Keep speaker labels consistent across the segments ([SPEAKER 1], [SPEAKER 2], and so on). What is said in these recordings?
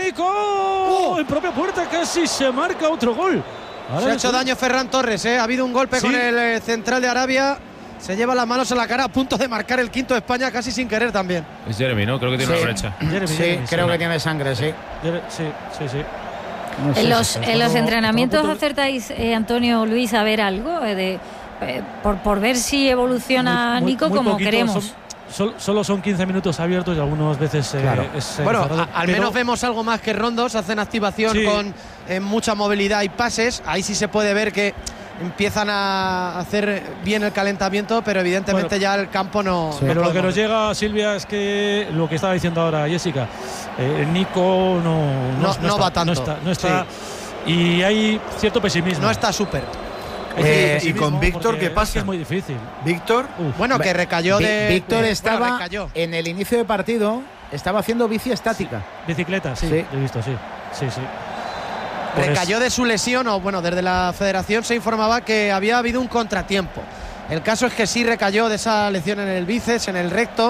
[SPEAKER 1] Nico. En propia puerta casi se marca otro gol.
[SPEAKER 2] Ahora se ha hecho daño Ferran Torres, ¿eh? Ha habido un golpe con el central de Arabia. Se lleva las manos a la cara, a punto de marcar el quinto de España, casi sin querer también.
[SPEAKER 3] Es Jeremy, ¿no? Creo que tiene una brecha.
[SPEAKER 4] Jeremy, creo que tiene sangre, sí.
[SPEAKER 1] Sí.
[SPEAKER 5] No sé, en los entrenamientos acertáis, Antonio, Luis, a ver algo por ver si evoluciona Nico muy como poquito, queremos.
[SPEAKER 1] Solo son 15 minutos abiertos y algunas veces
[SPEAKER 2] bueno, al menos vemos algo más que rondos. Hacen activación con mucha movilidad y pases. Ahí sí se puede ver que empiezan a hacer bien el calentamiento, pero evidentemente ya el campo no.
[SPEAKER 1] Pero lo que nos llega, Silvia, es que lo que estaba diciendo ahora Jessica, Nico no va tanto. No está y hay cierto pesimismo.
[SPEAKER 2] No está súper.
[SPEAKER 6] ¿Y con Víctor qué pasa?
[SPEAKER 1] Es muy difícil.
[SPEAKER 6] ¿Víctor?
[SPEAKER 2] Bueno, que recayó
[SPEAKER 4] Víctor estaba en el inicio de partido, estaba haciendo bici estática.
[SPEAKER 1] Bicicleta, sí. He visto, sí.
[SPEAKER 2] Recayó de su lesión, o bueno, desde la federación se informaba que había habido un contratiempo. El caso es que sí recayó de esa lesión en el bíceps, en el recto.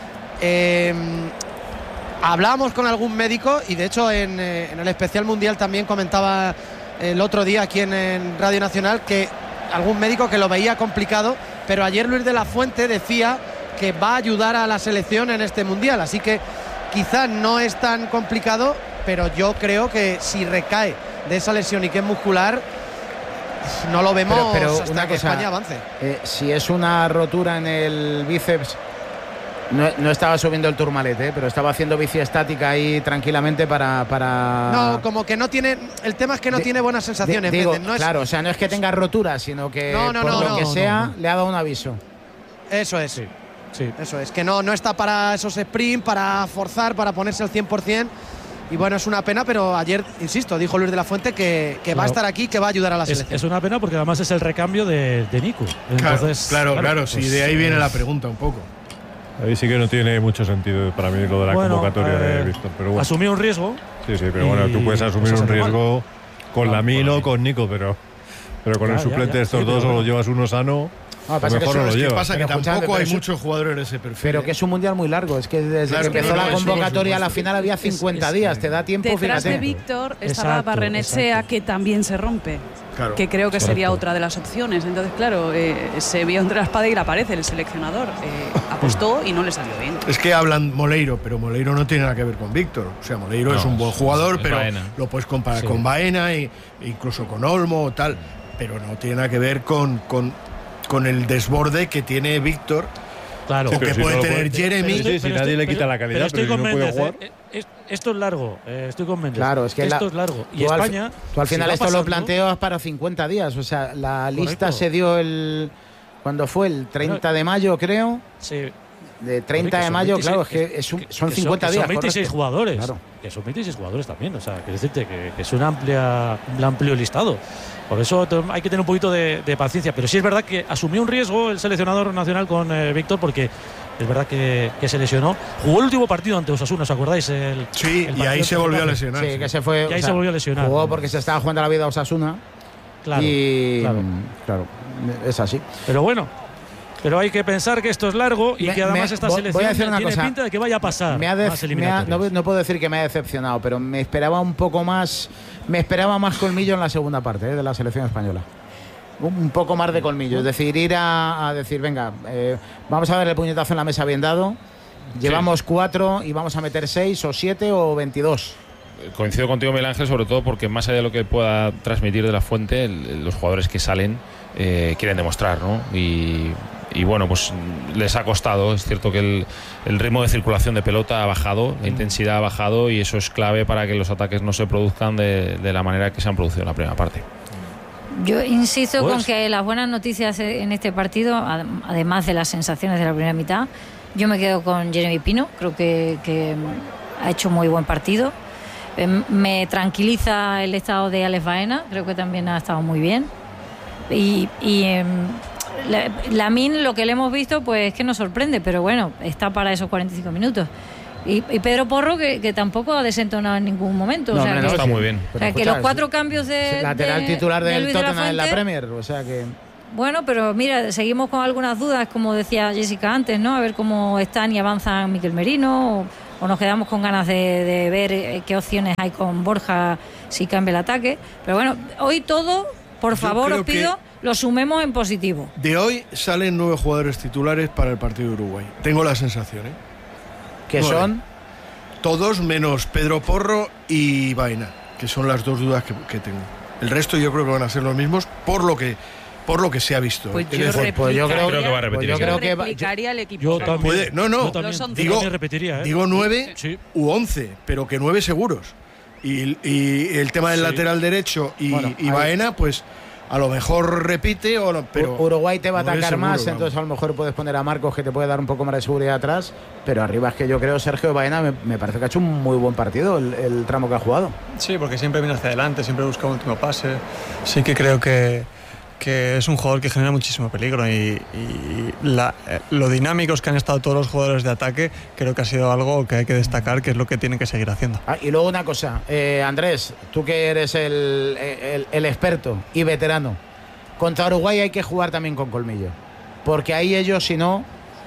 [SPEAKER 2] Hablábamos con algún médico y de hecho en el especial mundial también comentaba el otro día aquí en Radio Nacional que algún médico que lo veía complicado, pero ayer Luis de la Fuente decía que va a ayudar a la selección en este mundial, así que quizás no es tan complicado, pero yo creo que si recae de esa lesión y que es muscular, no lo vemos
[SPEAKER 4] pero
[SPEAKER 2] hasta que España avance.
[SPEAKER 4] Si es una rotura en el bíceps, no estaba subiendo el Tourmalet, pero estaba haciendo bici estática ahí tranquilamente para...
[SPEAKER 2] No, como que no tiene... El tema es que no tiene buenas sensaciones.
[SPEAKER 4] Claro, o sea, no es que tenga rotura, sino que le ha dado un aviso.
[SPEAKER 2] Eso es. Sí. Eso es, que no está para esos sprint, para forzar, para ponerse al 100%. Y bueno, es una pena, pero ayer, insisto, dijo Luis de la Fuente que va a estar aquí, que va a ayudar a la selección.
[SPEAKER 1] Es una pena porque además es el recambio de Nico. Entonces,
[SPEAKER 6] claro, sí, de ahí viene la pregunta un poco.
[SPEAKER 7] Ahí sí que no tiene mucho sentido para mí lo de la convocatoria de Víctor. Pero bueno.
[SPEAKER 1] Asumió un riesgo.
[SPEAKER 7] Sí, pero bueno, tú puedes asumir un riesgo con Lamine o con Nico, pero con el suplente de estos dos o lo llevas uno sano. Mejor no lo llevas.
[SPEAKER 6] Pasa que tampoco hay muchos jugadores en ese perfil.
[SPEAKER 4] Pero que es un mundial muy largo. Es que desde que empezó la convocatoria a la final había 50 días. Te da tiempo.
[SPEAKER 8] Detrás de Víctor estaba Barrenechea, que también se rompe. Claro, que creo que sería otra de las opciones. Entonces, claro, se vio entre la espada y la pared. El seleccionador apostó y no le salió bien.
[SPEAKER 6] Es que hablan Moleiro, pero Moleiro no tiene nada que ver con Víctor. O sea, Moleiro es un buen jugador, pero Baena. Lo puedes comparar con Baena e incluso con Olmo o tal. Pero no tiene nada que ver con el desborde que tiene Víctor.
[SPEAKER 1] Claro,
[SPEAKER 6] o que puede tener Jeremy.
[SPEAKER 7] Si nadie le quita la calidad, pero no puede jugar.
[SPEAKER 1] Esto es largo, estoy con Méndez.
[SPEAKER 4] Claro, es que
[SPEAKER 1] esto es largo. Y España.
[SPEAKER 4] Tú al final esto lo planteas para 50 días. O sea, la lista se dio ¿cuándo fue? El 30 de mayo, creo.
[SPEAKER 1] Sí.
[SPEAKER 4] De 30 de mayo, claro, es que son 50 días.
[SPEAKER 1] Son 26 jugadores.
[SPEAKER 4] Claro.
[SPEAKER 1] Que son 26 jugadores también. O sea, quiero decirte que es un amplio listado. Por eso hay que tener un poquito de paciencia. Pero sí es verdad que asumió un riesgo el seleccionador nacional con Víctor, porque es verdad que se lesionó. Jugó el último partido ante Osasuna, ¿os acordáis?
[SPEAKER 6] Y ahí se volvió a lesionar.
[SPEAKER 4] Sí, que se fue.
[SPEAKER 1] Y ahí se volvió a lesionar.
[SPEAKER 4] Jugó porque se estaba jugando la vida a Osasuna.
[SPEAKER 1] Claro.
[SPEAKER 4] Claro, es así.
[SPEAKER 1] Pero bueno. Pero hay que pensar que esto es largo y que además esta selección tiene pinta de que vaya a pasar.
[SPEAKER 4] No puedo decir que me ha decepcionado, pero me esperaba un poco más. Me esperaba más colmillo en la segunda parte de la selección española. Un poco más de colmillo. Es decir, ir a decir, venga, vamos a dar el puñetazo en la mesa bien dado. Llevamos 4 y vamos a meter 6 o 7 o 22.
[SPEAKER 3] Coincido contigo, Miguel Ángel, sobre todo porque más allá de lo que pueda transmitir de la Fuente, los jugadores que salen quieren demostrar, ¿no? Y bueno, pues les ha costado. Es cierto que el ritmo de circulación de pelota ha bajado, la intensidad ha bajado, y eso es clave para que los ataques no se produzcan de la manera que se han producido en la primera parte.
[SPEAKER 5] Yo insisto con que las buenas noticias en este partido, además de las sensaciones de la primera mitad, yo me quedo con Jeremy Pino. Creo que ha hecho muy buen partido. Me tranquiliza el estado de Alex Baena, creo que también ha estado muy bien. Lamine, lo que le hemos visto, pues es que nos sorprende, pero bueno, está para esos 45 minutos. Y Pedro Porro, que tampoco ha desentonado en ningún momento.
[SPEAKER 3] No, está muy bien.
[SPEAKER 5] O sea, que los 4 cambios de
[SPEAKER 4] lateral titular del Tottenham en la Premier,
[SPEAKER 5] o sea que... Bueno, pero mira, seguimos con algunas dudas, como decía Jessica antes, ¿no? A ver cómo están y avanzan Mikel Merino o nos quedamos con ganas de ver qué opciones hay con Borja si cambia el ataque. Pero bueno, hoy todo, por favor, os pido, lo sumemos en positivo.
[SPEAKER 6] De hoy salen 9 jugadores titulares para el partido de Uruguay. Tengo la sensación, ¿eh?
[SPEAKER 4] ¿Qué son?
[SPEAKER 6] Todos menos Pedro Porro y Baena, que son las 2 dudas que tengo. El resto yo creo que van a ser los mismos por lo que se ha visto.
[SPEAKER 8] Pues yo creo
[SPEAKER 3] que va a repetir.
[SPEAKER 8] Yo replicaría el equipo.
[SPEAKER 6] Yo también. Digo 9 u 11, pero que 9 seguros. Y el tema del lateral derecho y Baena, pues a lo mejor repite o no, pero
[SPEAKER 4] Uruguay te va a atacar
[SPEAKER 6] seguro,
[SPEAKER 4] más, entonces a lo mejor puedes poner a Marcos, que te puede dar un poco más de seguridad atrás, pero arriba es que yo creo Sergio Baena me parece que ha hecho un muy buen partido el tramo que ha jugado.
[SPEAKER 9] Sí, porque siempre viene hacia adelante, siempre busca un último pase. Sí que creo que es un jugador que genera muchísimo peligro y lo dinámicos que han estado todos los jugadores de ataque, creo que ha sido algo que hay que destacar, que es lo que tienen que seguir haciendo.
[SPEAKER 4] Y luego una cosa, Andrés, tú que eres el experto y veterano, contra Uruguay hay que jugar también con colmillo, porque ahí ellos, si no,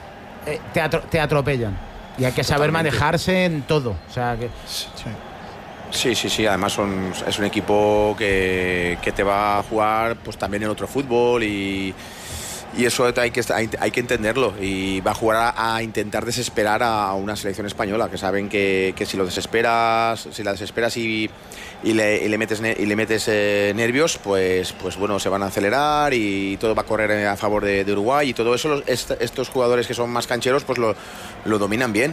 [SPEAKER 4] te atropellan y hay que saber manejarse en todo. O sea que...
[SPEAKER 10] Sí, además es un equipo que te va a jugar pues también en otro fútbol y eso hay que entenderlo, y va a jugar a intentar desesperar a una selección española, que saben que si la desesperas y le metes nervios, pues bueno, se van a acelerar y todo va a correr a favor de Uruguay, y todo eso estos jugadores que son más cancheros pues lo dominan bien.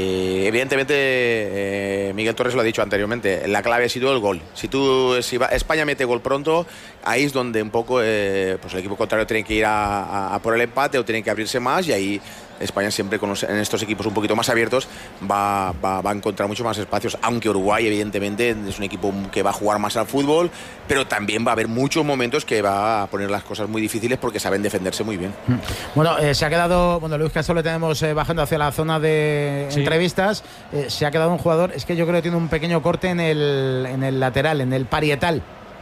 [SPEAKER 10] Evidentemente, Miguel Torres lo ha dicho anteriormente, la clave ha sido el gol. Si España mete gol pronto, ahí es donde un poco pues el equipo contrario tiene que ir a por el empate o tiene que abrirse más, y ahí España siempre en estos equipos un poquito más abiertos va a encontrar mucho más espacios, aunque Uruguay evidentemente es un equipo que va a jugar más al fútbol, pero también va a haber muchos momentos que va a poner las cosas muy difíciles porque saben defenderse muy bien.
[SPEAKER 4] Bueno, se ha quedado, Luis Castro le tenemos bajando hacia la zona de entrevistas, se ha quedado un jugador, es que yo creo que tiene un pequeño corte en el lateral, en el parietal.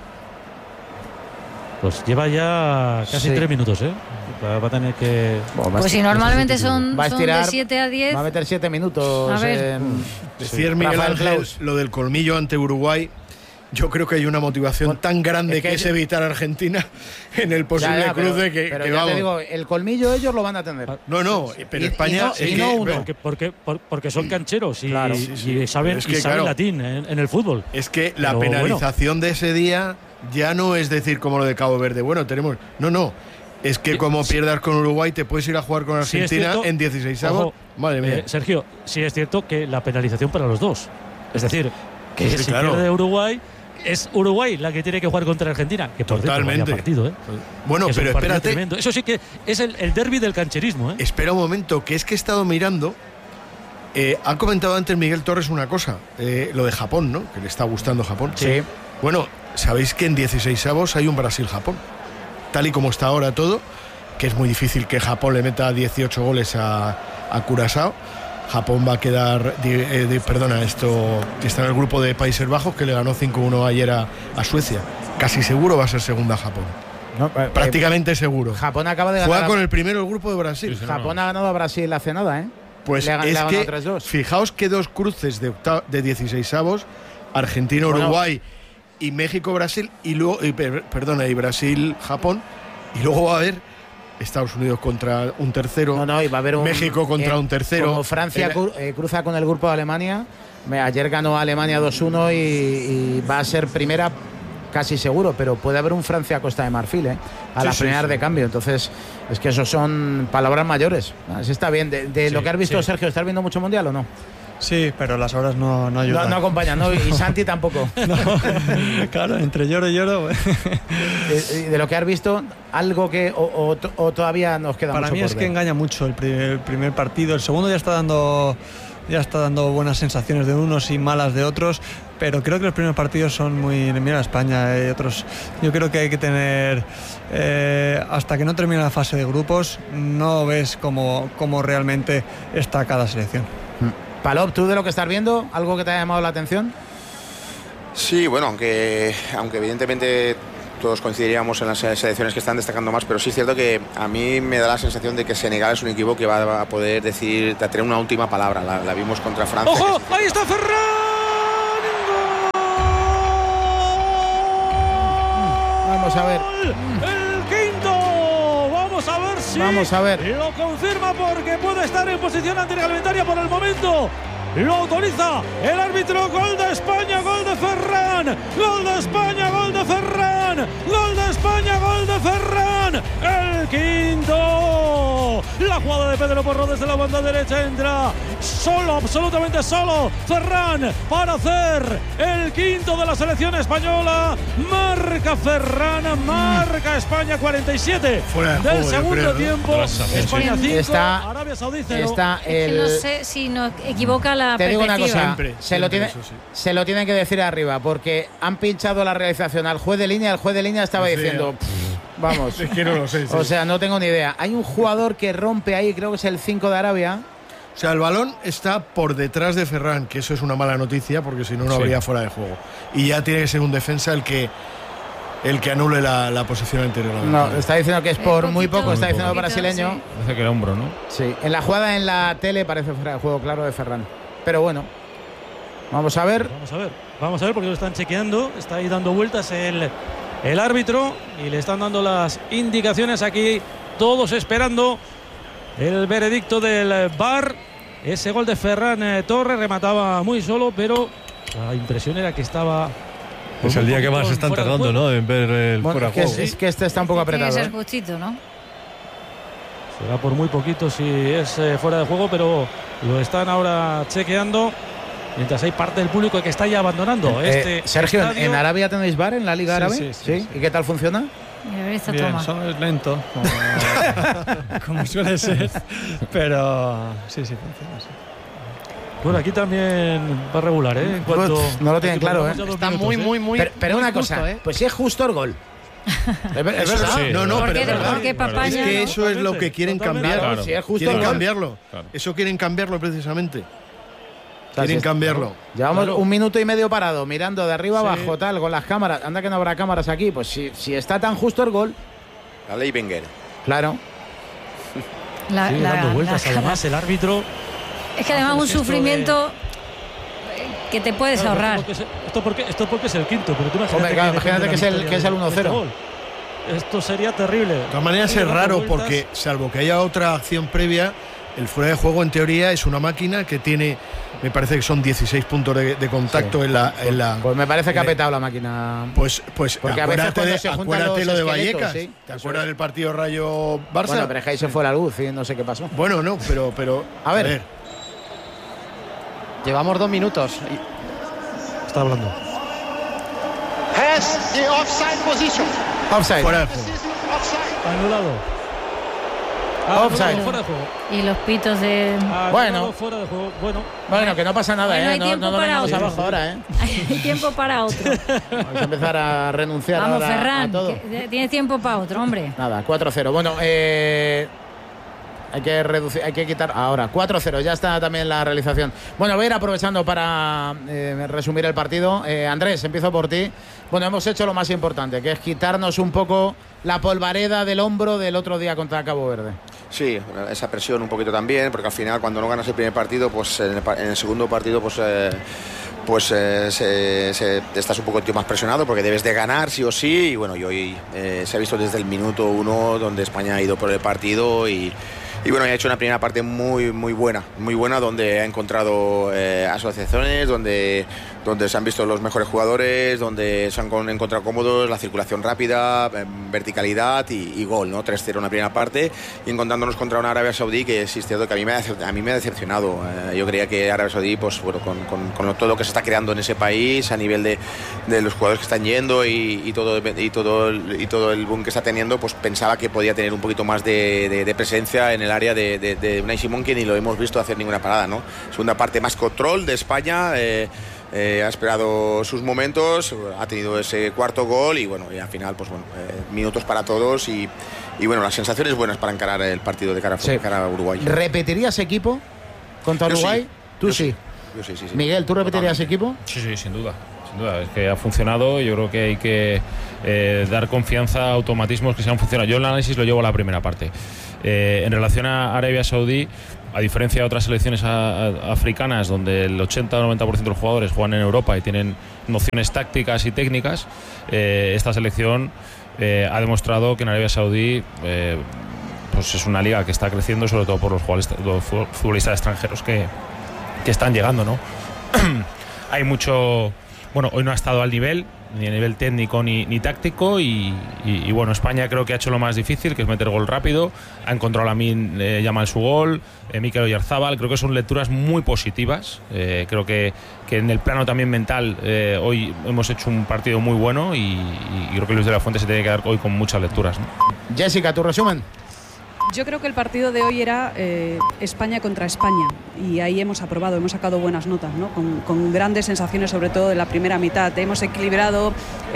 [SPEAKER 1] Pues lleva ya casi 3 minutos, ¿eh? Va a tener que...
[SPEAKER 5] Pues si normalmente son de 7 a 10...
[SPEAKER 4] Va a meter 7 minutos.
[SPEAKER 5] A ver.
[SPEAKER 6] Decir Miguel Ángel lo del colmillo ante Uruguay. Yo creo que hay una motivación tan grande que es evitar a Argentina en el posible cruce que
[SPEAKER 4] vamos. Te digo, el colmillo ellos lo van a tener.
[SPEAKER 6] No, pero España...
[SPEAKER 1] Porque son cancheros y,
[SPEAKER 6] claro,
[SPEAKER 1] y saben latín en el fútbol.
[SPEAKER 6] Es que la penalización de ese día ya no es decir como lo de Cabo Verde. Bueno, tenemos... No. Es que como pierdas con Uruguay te puedes ir a jugar con Argentina en 16avos. Madre mía.
[SPEAKER 1] Sergio, sí es cierto que la penalización para los dos. Es decir, que si pierde Uruguay, es Uruguay la que tiene que jugar contra Argentina. Que por
[SPEAKER 6] totalmente.
[SPEAKER 1] Partido, ¿eh?
[SPEAKER 6] Bueno, pero espérate.
[SPEAKER 1] Tremendo. Eso sí que es el derbi del cancherismo, ¿eh?
[SPEAKER 6] Espera un momento, que es que he estado mirando. Ha comentado antes Miguel Torres una cosa, lo de Japón, ¿no? Que le está gustando Japón.
[SPEAKER 4] Sí.
[SPEAKER 6] Bueno, sabéis que en 16avos hay un Brasil-Japón. Tal y como está ahora todo, que es muy difícil que Japón le meta 18 goles a Curazao. Japón va a quedar, esto que está en el grupo de Países Bajos, que le ganó 5-1 ayer a Suecia. Casi seguro va a ser segunda Japón. No, prácticamente seguro.
[SPEAKER 4] Japón acaba de ganar.
[SPEAKER 6] Juega con el primero el grupo de Brasil.
[SPEAKER 4] Japón ha ganado a Brasil hace nada, ¿eh?
[SPEAKER 6] Pues es que, fijaos que 2 cruces de 16avos, Argentina-Uruguay y México-Brasil, y luego, y Brasil-Japón, y luego va a haber Estados Unidos contra un tercero,
[SPEAKER 4] y va a haber
[SPEAKER 6] México contra un tercero.
[SPEAKER 4] Como Francia cruza con el grupo de Alemania, ayer ganó a Alemania 2-1 y va a ser primera casi seguro, pero puede haber un Francia-Costa de Marfil, a la primera de cambio. Entonces, es que eso son palabras mayores. Así está bien. De lo que has visto, Sergio, ¿estás viendo mucho Mundial o no?
[SPEAKER 9] Sí, pero las horas no ayudan.
[SPEAKER 4] No acompañan, ¿no? Y Santi tampoco.
[SPEAKER 9] No, claro, entre lloro y lloro.
[SPEAKER 4] De lo que has visto, algo que o todavía nos queda
[SPEAKER 9] para
[SPEAKER 4] mucho
[SPEAKER 9] mí
[SPEAKER 4] por
[SPEAKER 9] es
[SPEAKER 4] ver.
[SPEAKER 9] Que engaña mucho el primer partido. El segundo ya está dando buenas sensaciones de unos y malas de otros, pero creo que los primeros partidos son muy... Mira España y otros. Yo creo que hay que tener... hasta que no termine la fase de grupos, no ves cómo realmente está cada selección.
[SPEAKER 4] Palop, ¿tú de lo que estás viendo, algo que te haya llamado la atención?
[SPEAKER 10] Sí, bueno, aunque evidentemente todos coincidiríamos en las selecciones que están destacando más, pero sí es cierto que a mí me da la sensación de que Senegal es un equipo que va a poder decidir, a tener una última palabra. La vimos contra Francia.
[SPEAKER 1] ¡Ojo! ¡Ahí está Ferran!
[SPEAKER 4] Vamos a ver.
[SPEAKER 1] El quinto. Vamos a ver. Lo confirma porque puede estar en posición antirreglamentaria por el momento. Lo autoriza el árbitro. Gol de España, gol de Ferran. Gol de España, gol de Ferran. Gol de España, gol de Ferran. El quinto. La jugada de Pedro Porro desde la banda derecha entra solo, absolutamente solo, Ferran para hacer el quinto de la selección española. Marca Ferran, marca España 47 del segundo tiempo. España 5, Arabia Saudí 0.
[SPEAKER 5] No sé si nos equivoca la
[SPEAKER 4] Te digo
[SPEAKER 5] perspectiva.
[SPEAKER 4] una cosa, se lo tienen que decir arriba, porque han pinchado la realización al juez de línea. El juez de línea estaba diciendo, vamos,
[SPEAKER 6] es que no lo sé.
[SPEAKER 4] O sea, no tengo ni idea. Hay un jugador que rompe ahí, creo que es el 5 de Arabia.
[SPEAKER 6] O sea, el balón está por detrás de Ferran, que eso es una mala noticia, porque si no, no habría fuera de juego. Y ya tiene que ser un defensa el que anule la posición anterior.
[SPEAKER 4] No, está diciendo que es por muy poco, está diciendo el brasileño.
[SPEAKER 3] Sí. Parece que era hombro, ¿no?
[SPEAKER 4] Sí, en la jugada en la tele parece fuera de juego, claro, de Ferran. Pero bueno, vamos a ver.
[SPEAKER 1] Vamos a ver porque lo están chequeando. Está ahí dando vueltas el árbitro y le están dando las indicaciones aquí, todos esperando el veredicto del VAR. Ese gol de Ferran Torres remataba muy solo, pero la impresión era que estaba...
[SPEAKER 7] Es el día que más están tardando, ¿no?, en ver el fuera de juego.
[SPEAKER 4] Es que este está un poco apretado.
[SPEAKER 5] Tiene que ser justito, ¿no?
[SPEAKER 1] Será por muy poquito si es fuera de juego, pero lo están ahora chequeando. Mientras hay parte del público que está ya abandonando
[SPEAKER 4] Sergio,
[SPEAKER 1] estadio.
[SPEAKER 4] ¿En Arabia tenéis VAR en la Liga Árabe?
[SPEAKER 1] Sí.
[SPEAKER 4] ¿Y qué tal funciona?
[SPEAKER 9] Bien, solo es lento, como suele ser, pero sí funciona. Sí.
[SPEAKER 1] Bueno, aquí también va regular, ¿eh? En cuanto
[SPEAKER 4] no lo tienen claro, ¿eh?
[SPEAKER 2] Está muy
[SPEAKER 4] pero una
[SPEAKER 2] justo,
[SPEAKER 4] cosa, pues si es justo el gol.
[SPEAKER 6] Es verdad.
[SPEAKER 3] Sí,
[SPEAKER 6] no, pero es verdad.
[SPEAKER 5] Porque Papaña,
[SPEAKER 6] es que eso es lo que quieren cambiar.
[SPEAKER 3] Claro.
[SPEAKER 4] Si es justo
[SPEAKER 6] Quieren
[SPEAKER 4] el gol.
[SPEAKER 6] cambiarlo.
[SPEAKER 3] Claro.
[SPEAKER 6] Eso quieren cambiarlo precisamente.
[SPEAKER 4] Claro,
[SPEAKER 6] Quieren cambiarlo.
[SPEAKER 4] Llevamos un minuto y medio parado, mirando de arriba abajo, tal, con las cámaras. Anda que no habrá cámaras aquí. Pues si está tan justo el gol.
[SPEAKER 10] La ley Wenger.
[SPEAKER 4] Claro.
[SPEAKER 1] sigue dando vueltas. Además, el árbitro...
[SPEAKER 5] Es que además un sufrimiento que te puedes ahorrar.
[SPEAKER 1] Esto porque es el quinto, pero tú
[SPEAKER 4] imagínate que es el 1-0.
[SPEAKER 1] Esto sería terrible.
[SPEAKER 6] De todas maneras es raro porque, salvo que haya otra acción previa, el fuera de juego en teoría es una máquina que tiene, me parece que son 16 puntos de contacto en la...
[SPEAKER 4] Pues me parece que ha petado la máquina.
[SPEAKER 6] Pues
[SPEAKER 4] porque a veces cuando se juntan
[SPEAKER 6] acuérdate
[SPEAKER 4] los
[SPEAKER 6] lo de Vallecas.
[SPEAKER 4] sí.
[SPEAKER 6] ¿Te acuerdas del partido Rayo-Barça?
[SPEAKER 4] Bueno, pero es que ahí se fue la luz y no sé qué pasó.
[SPEAKER 6] Bueno, no, pero
[SPEAKER 4] a ver.
[SPEAKER 2] Llevamos 2 minutos.
[SPEAKER 1] Está hablando.
[SPEAKER 11] Has the offside position.
[SPEAKER 4] Offside.
[SPEAKER 6] Fuera de juego.
[SPEAKER 1] Anulado.
[SPEAKER 4] Offside.
[SPEAKER 1] Fuera de juego.
[SPEAKER 5] Y los pitos de...
[SPEAKER 4] Bueno.
[SPEAKER 1] Fuera de juego.
[SPEAKER 4] Bueno, que no pasa nada,
[SPEAKER 5] Bueno, hay
[SPEAKER 4] no
[SPEAKER 5] tiempo
[SPEAKER 4] nos
[SPEAKER 5] para
[SPEAKER 4] vengamos
[SPEAKER 5] otro.
[SPEAKER 4] abajo ahora,
[SPEAKER 5] Hay tiempo para otro.
[SPEAKER 4] Vamos a empezar a renunciar
[SPEAKER 5] Vamos,
[SPEAKER 4] ahora
[SPEAKER 5] Ferran,
[SPEAKER 4] a todo.
[SPEAKER 5] tienes tiempo para otro, hombre.
[SPEAKER 4] Nada, 4-0. Bueno, hay que reducir, hay que quitar ahora 4-0, ya está también la realización. Bueno, voy a ir aprovechando para resumir el partido. Andrés, empiezo por ti. Bueno, hemos hecho lo más importante, que es quitarnos un poco la polvareda del hombro del otro día contra Cabo Verde.
[SPEAKER 10] Sí, esa presión un poquito también, porque al final cuando no ganas el primer partido, pues en el segundo partido estás un poco más presionado porque debes de ganar sí o sí. Y bueno, y hoy se ha visto desde el minuto 1 donde España ha ido por el partido y bueno, ha hecho una primera parte muy buena, donde ha encontrado asociaciones, donde se han visto los mejores jugadores, donde se han encontrado cómodos, la circulación rápida, verticalidad y gol, ¿no? 3-0 en la primera parte, y encontrándonos contra una Arabia Saudí que es cierto que a mí me ha decepcionado. Yo creía que Arabia Saudí, pues bueno, con todo lo que se está creando en ese país a nivel de los jugadores que están yendo y todo el boom que está teniendo, pues pensaba que podía tener un poquito más de presencia en el área de Unai Simón, que ni lo hemos visto hacer ninguna parada, ¿no? Segunda parte más control de España. Ha esperado sus momentos, ha tenido ese cuarto gol y bueno, y al final pues bueno, minutos para todos y bueno, las sensaciones buenas para encarar el partido de cara a Uruguay.
[SPEAKER 4] ¿Repetirías equipo contra Uruguay?
[SPEAKER 10] Sí. Tú sí.
[SPEAKER 4] Miguel, ¿tú repetirías equipo?
[SPEAKER 3] Sí, sin duda. sin duda. Es que ha funcionado. Yo creo que hay que dar confianza a automatismos que se han funcionado. Yo el análisis lo llevo a la primera parte. En relación a Arabia Saudí, a diferencia de otras selecciones africanas donde el 80 o 90% de los jugadores juegan en Europa y tienen nociones tácticas y técnicas, esta selección ha demostrado que en Arabia Saudí pues es una liga que está creciendo, sobre todo por los futbolistas extranjeros que están llegando, ¿no? Hay mucho... Bueno, hoy no ha estado al nivel, ni a nivel técnico ni táctico, y bueno, España creo que ha hecho lo más difícil, que es meter gol rápido. Ha encontrado a Lamine Yamal su gol, Mikel Oyarzabal. Creo que son lecturas muy positivas. Creo que en el plano también mental hoy hemos hecho un partido muy bueno, y creo que Luis de la Fuente se tiene que dar hoy con muchas lecturas, ¿no?
[SPEAKER 4] Jessica, tu resumen.
[SPEAKER 8] Yo creo que el partido de hoy era España contra España, y ahí hemos aprobado, hemos sacado buenas notas, ¿no? Con grandes sensaciones, sobre todo de la primera mitad. Hemos equilibrado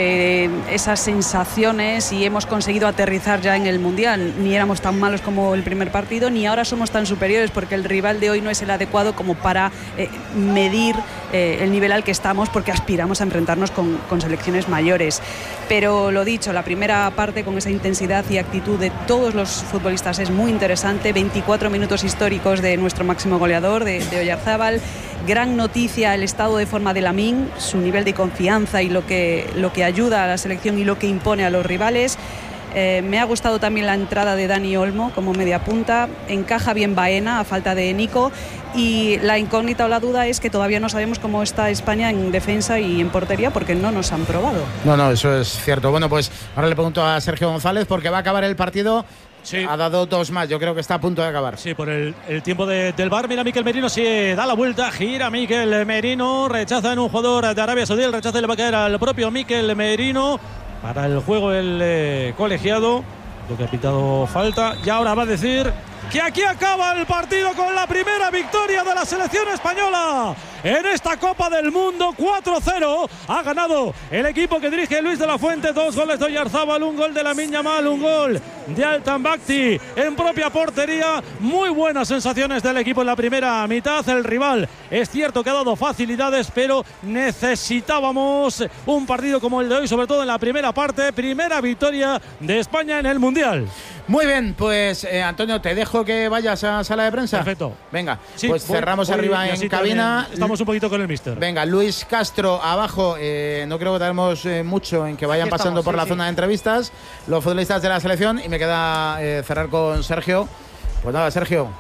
[SPEAKER 8] esas sensaciones y hemos conseguido aterrizar ya en el Mundial. Ni éramos tan malos como el primer partido, ni ahora somos tan superiores, porque el rival de hoy no es el adecuado como para medir el nivel al que estamos, porque aspiramos a enfrentarnos con selecciones mayores. Pero lo dicho, la primera parte con esa intensidad y actitud de todos los futbolistas es muy interesante. 24 minutos históricos de nuestro máximo goleador, de Oyarzabal. Gran noticia el estado de forma de Lamine, su nivel de confianza y lo que ayuda a la selección y lo que impone a los rivales. Me ha gustado también la entrada de Dani Olmo como media punta. Encaja bien Baena a falta de Nico, y la incógnita o la duda es que todavía no sabemos cómo está España en defensa y en portería, porque no nos han probado.
[SPEAKER 4] No, eso es cierto. Bueno, pues ahora le pregunto a Sergio González, porque va a acabar el partido. Sí. Ha dado 2 más, yo creo que está a punto de acabar.
[SPEAKER 1] Sí, por el tiempo del VAR. Mira, Mikel Merino, sí, da la vuelta, gira Mikel Merino, rechaza en un jugador de Arabia Saudí, el rechazo le va a caer al propio Mikel Merino. Para el juego el colegiado, lo que ha pitado falta, y ahora va a decir que aquí acaba el partido con la primera victoria de la selección española en esta Copa del Mundo. 4-0 ha ganado el equipo que dirige Luis de la Fuente. 2 goles de Oyarzabal, un gol de Lamine Yamal, un gol de Altan Bakhti en propia portería. Muy buenas sensaciones del equipo en la primera mitad. El rival es cierto que ha dado facilidades, pero necesitábamos un partido como el de hoy, sobre todo en la primera parte. Primera victoria de España en el Mundial.
[SPEAKER 4] Muy bien, pues Antonio, te dejo que vayas a sala de prensa.
[SPEAKER 1] Perfecto.
[SPEAKER 4] Venga, sí, pues cerramos arriba en cabina.
[SPEAKER 1] Estamos un poquito con el míster.
[SPEAKER 4] Venga, Luis Castro abajo. No creo que tardemos mucho en que vayan pasando por la zona de entrevistas los futbolistas de la selección, y me queda cerrar con Sergio. Pues nada, Sergio.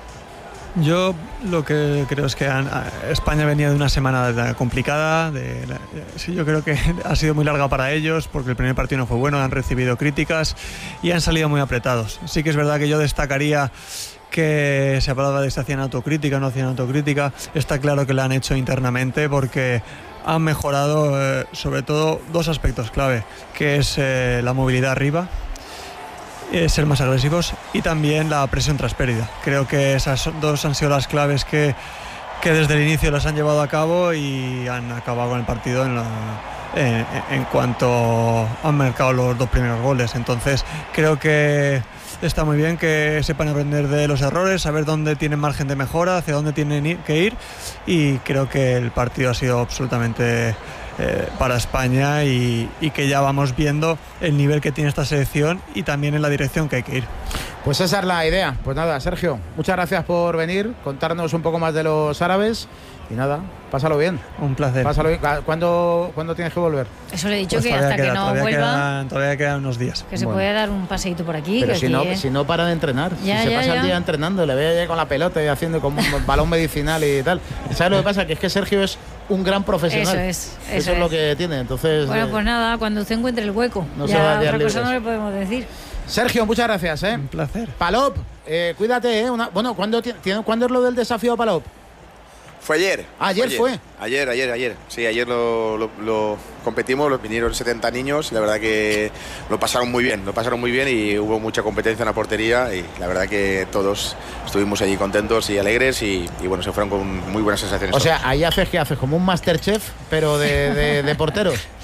[SPEAKER 9] Yo lo que creo es que España venía de una semana complicada. Sí, yo creo que ha sido muy larga para ellos, porque el primer partido no fue bueno, han recibido críticas y han salido muy apretados. Sí que es verdad que yo destacaría que se hablaba de si hacían autocrítica, no hacían autocrítica. Está claro que la han hecho internamente, porque han mejorado sobre todo 2 aspectos clave, que es la movilidad arriba, ser más agresivos, y también la presión tras pérdida. Creo que esas 2 han sido las claves que desde el inicio las han llevado a cabo y han acabado con el partido en cuanto han marcado los 2 primeros goles. Entonces creo que está muy bien que sepan aprender de los errores, saber dónde tienen margen de mejora, hacia dónde tienen que ir, y creo que el partido ha sido absolutamente para España, y que ya vamos viendo el nivel que tiene esta selección y también en la dirección que hay que ir.
[SPEAKER 4] Pues esa es la idea. Pues nada, Sergio, muchas gracias por venir, contarnos un poco más de los árabes, y nada, pásalo bien.
[SPEAKER 9] Un placer.
[SPEAKER 4] Pásalo bien. ¿Cuándo tienes que volver?
[SPEAKER 5] Eso le he dicho, pues que hasta que no vuelva
[SPEAKER 9] todavía quedan unos días.
[SPEAKER 5] Que se puede dar un paseíto por aquí.
[SPEAKER 4] Pero
[SPEAKER 5] que
[SPEAKER 4] si no para de entrenar, si se pasa el día entrenando, le veo ya con la pelota y haciendo como un balón medicinal y tal. ¿Sabes lo que pasa? Que es que Sergio es un gran profesional.
[SPEAKER 5] Eso es
[SPEAKER 4] lo que tiene. Entonces,
[SPEAKER 5] bueno, pues nada, cuando usted encuentre el hueco.
[SPEAKER 4] No se va a
[SPEAKER 5] otra cosa no le podemos decir.
[SPEAKER 4] Sergio, muchas gracias.
[SPEAKER 9] Un placer.
[SPEAKER 4] Palop, cuídate. Bueno, ¿cuándo es lo del desafío Palop?
[SPEAKER 10] Fue ayer.
[SPEAKER 4] ¿Ayer fue?
[SPEAKER 10] Ayer. Sí, ayer lo competimos, vinieron 70 niños, y la verdad que lo pasaron muy bien, y hubo mucha competencia en la portería, y la verdad que todos estuvimos allí contentos y alegres, y bueno, se fueron con muy buenas sensaciones.
[SPEAKER 4] O sea, ahí haces como un Masterchef, pero de porteros.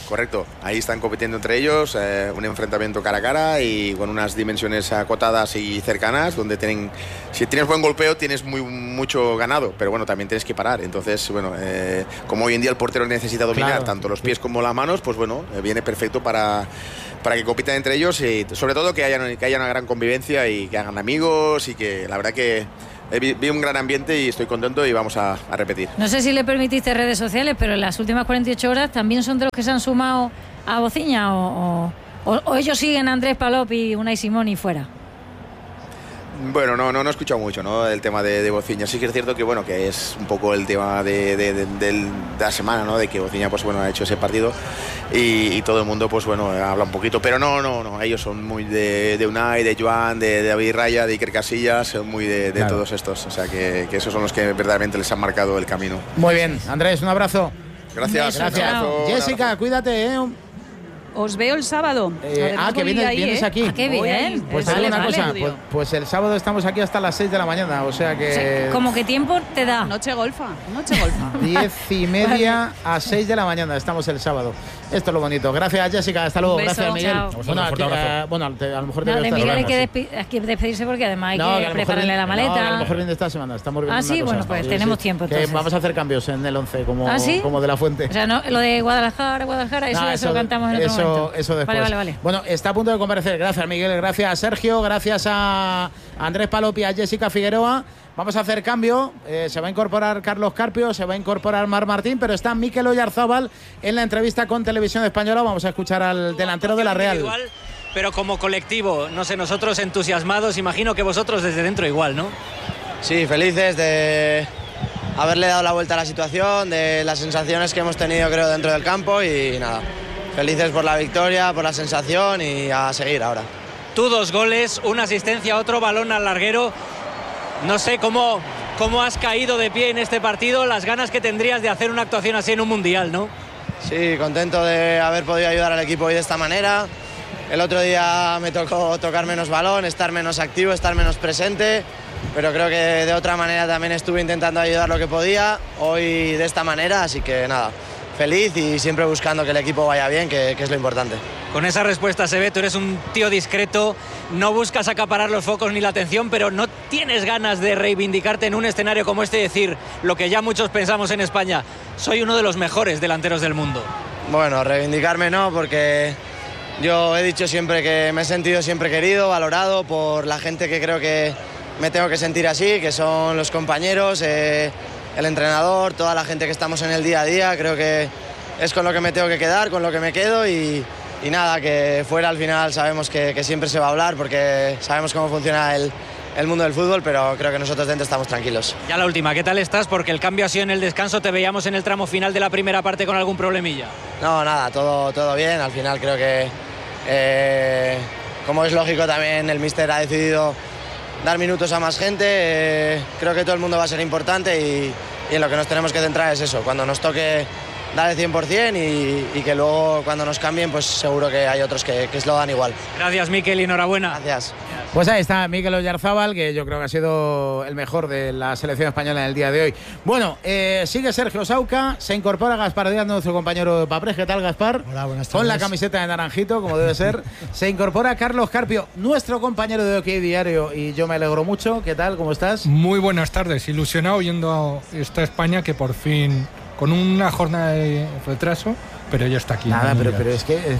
[SPEAKER 10] Correcto, ahí están compitiendo entre ellos, un enfrentamiento cara a cara y con unas dimensiones acotadas y cercanas, donde si tienes buen golpeo tienes mucho ganado, pero bueno, también tienes que parar. Entonces, bueno, como hoy en día el portero necesita dominar tanto los pies como las manos, pues bueno, viene perfecto para que compitan entre ellos y sobre todo que haya una gran convivencia y que hagan amigos y que la verdad que vi un gran ambiente y estoy contento y vamos a repetir.
[SPEAKER 5] No sé si le permitiste redes sociales, pero en las últimas 48 horas también son de los que se han sumado a Bociña o ellos siguen a Andrés Palop y Unai Simón y fuera.
[SPEAKER 10] Bueno, no he escuchado mucho, ¿no? El tema de Bociña. Sí que es cierto que bueno, que es un poco el tema de la semana, ¿no? De que Bociña pues bueno ha hecho ese partido y todo el mundo pues bueno habla un poquito, pero no, ellos son muy de Unai, de Joan, de David Raya, de Iker Casillas, son muy de todos estos, o sea que esos son los que verdaderamente les han marcado el camino.
[SPEAKER 4] Muy bien, Andrés, un abrazo.
[SPEAKER 10] Gracias.
[SPEAKER 4] Jessica, cuídate,
[SPEAKER 8] Os veo el sábado.
[SPEAKER 4] Que vienes aquí.
[SPEAKER 5] Qué bien.
[SPEAKER 4] Pues
[SPEAKER 5] vale,
[SPEAKER 4] una cosa, pues el sábado estamos aquí hasta las 6 de la mañana, o sea que...
[SPEAKER 5] ¿Cómo qué tiempo te da?
[SPEAKER 8] Noche golfa.
[SPEAKER 4] 10:30 a 6 de la mañana estamos el sábado. Esto es lo bonito. Gracias, Jessica. Hasta luego. Gracias, Miguel.
[SPEAKER 5] Bueno,
[SPEAKER 4] a lo mejor
[SPEAKER 5] de Miguel hay que despedirse porque además hay que prepararle la maleta.
[SPEAKER 4] A lo mejor viene esta semana. Estamos viendo
[SPEAKER 5] sí, bueno, pues tenemos tiempo entonces.
[SPEAKER 4] Vamos a hacer cambios en el 11 como de la Fuente.
[SPEAKER 5] O sea, no, lo de Guadalajara, eso lo cantamos en otro momento.
[SPEAKER 4] Eso después.
[SPEAKER 5] Vale.
[SPEAKER 4] Bueno, está a punto de comparecer. Gracias, Miguel. Gracias a Sergio. Gracias a Andrés Palop y a Jessica Figueroa. Vamos a hacer cambio. Se va a incorporar Carlos Carpio, se va a incorporar Marc Martín, pero está Mikel Oyarzábal en la entrevista con Televisión Española. Vamos a escuchar al delantero de la Real.
[SPEAKER 11] Pero como colectivo, no sé, nosotros entusiasmados, imagino que vosotros desde dentro igual, ¿no?
[SPEAKER 12] Sí, felices de haberle dado la vuelta a la situación, de las sensaciones que hemos tenido creo dentro del campo y nada, felices por la victoria, por la sensación y a seguir ahora.
[SPEAKER 11] Tú 2 goles, una asistencia, otro balón al larguero. No sé cómo has caído de pie en este partido, las ganas que tendrías de hacer una actuación así en un mundial, ¿no?
[SPEAKER 12] Sí, contento de haber podido ayudar al equipo hoy de esta manera. El otro día me tocó tocar menos balón, estar menos activo, estar menos presente, pero creo que de otra manera también estuve intentando ayudar lo que podía, hoy de esta manera, así que nada, feliz y siempre buscando que el equipo vaya bien, que es lo importante.
[SPEAKER 11] Con esa respuesta se ve, tú eres un tío discreto, no buscas acaparar los focos ni la atención, pero no tienes ganas de reivindicarte en un escenario como este y decir lo que ya muchos pensamos en España, soy uno de los mejores delanteros del mundo.
[SPEAKER 12] Bueno, reivindicarme no, porque yo he dicho siempre que me he sentido siempre querido, valorado por la gente que creo que me tengo que sentir así, que son los compañeros, el entrenador, toda la gente que estamos en el día a día, creo que es con lo que me tengo que quedar, con lo que me quedo y nada, que fuera al final sabemos que siempre se va a hablar porque sabemos cómo funciona el mundo del fútbol, pero creo que nosotros dentro estamos tranquilos.
[SPEAKER 11] Ya la última, ¿qué tal estás? Porque el cambio ha sido en el descanso, te veíamos en el tramo final de la primera parte con algún problemilla.
[SPEAKER 12] No, nada, todo bien, al final creo que como es lógico también el míster ha decidido dar minutos a más gente, creo que todo el mundo va a ser importante y en lo que nos tenemos que centrar es eso, cuando nos toque dar el 100% y que luego cuando nos cambien pues seguro que hay otros que se lo dan igual.
[SPEAKER 11] Gracias, Mikel, y enhorabuena.
[SPEAKER 12] Gracias.
[SPEAKER 4] Pues ahí está Mikel Oyarzábal, que yo creo que ha sido el mejor de la selección española en el día de hoy. Bueno, sigue Sergio Sauca, se incorpora Gaspar Díaz, nuestro compañero de Paprés. ¿Qué tal, Gaspar?
[SPEAKER 13] Hola, buenas tardes.
[SPEAKER 4] Con la camiseta de naranjito, como debe ser. Se incorpora Carlos Carpio, nuestro compañero de OK Diario, y yo me alegro mucho. ¿Qué tal? ¿Cómo estás?
[SPEAKER 14] Muy buenas tardes, ilusionado yendo a esta España que por fin, con una jornada de retraso, pero ya está aquí.
[SPEAKER 4] Nada, pero es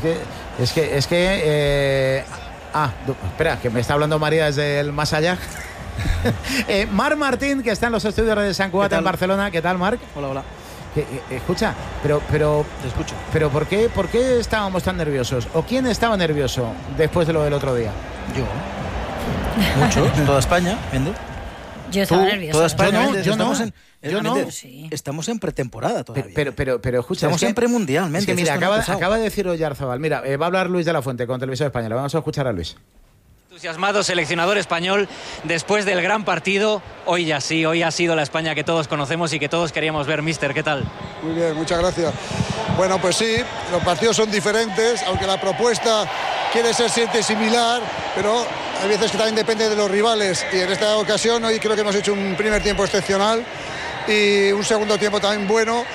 [SPEAKER 4] que espera, que me está hablando María desde el más allá. Marc Martín, que está en los estudios de Sant Cugat en Barcelona. ¿Qué tal, Marc?
[SPEAKER 15] Hola.
[SPEAKER 4] Escucha, pero
[SPEAKER 15] te escucho.
[SPEAKER 4] Pero ¿por qué estábamos tan nerviosos? ¿O quién estaba nervioso después de lo del otro día?
[SPEAKER 15] Yo. Mucho. Toda España, viendo.
[SPEAKER 5] Yo estaba nervioso.
[SPEAKER 15] Toda España,
[SPEAKER 4] yo no.
[SPEAKER 15] Estamos en pretemporada todavía.
[SPEAKER 4] Pero escucha,
[SPEAKER 15] estamos en premundial.
[SPEAKER 4] Es que mira, acaba de decir Oyarzábal. Mira, va a hablar Luis de la Fuente con Televisión Española. Vamos a escuchar a Luis.
[SPEAKER 11] Entusiasmado seleccionador español después del gran partido. Hoy ha sido la España que todos conocemos y que todos queríamos ver. Mister, ¿qué tal?
[SPEAKER 16] Muy bien, muchas gracias. Bueno, pues sí, los partidos son diferentes, aunque la propuesta quiere ser siempre similar, pero hay veces que también depende de los rivales, y en esta ocasión hoy creo que hemos hecho un primer tiempo excepcional y un segundo tiempo también bueno.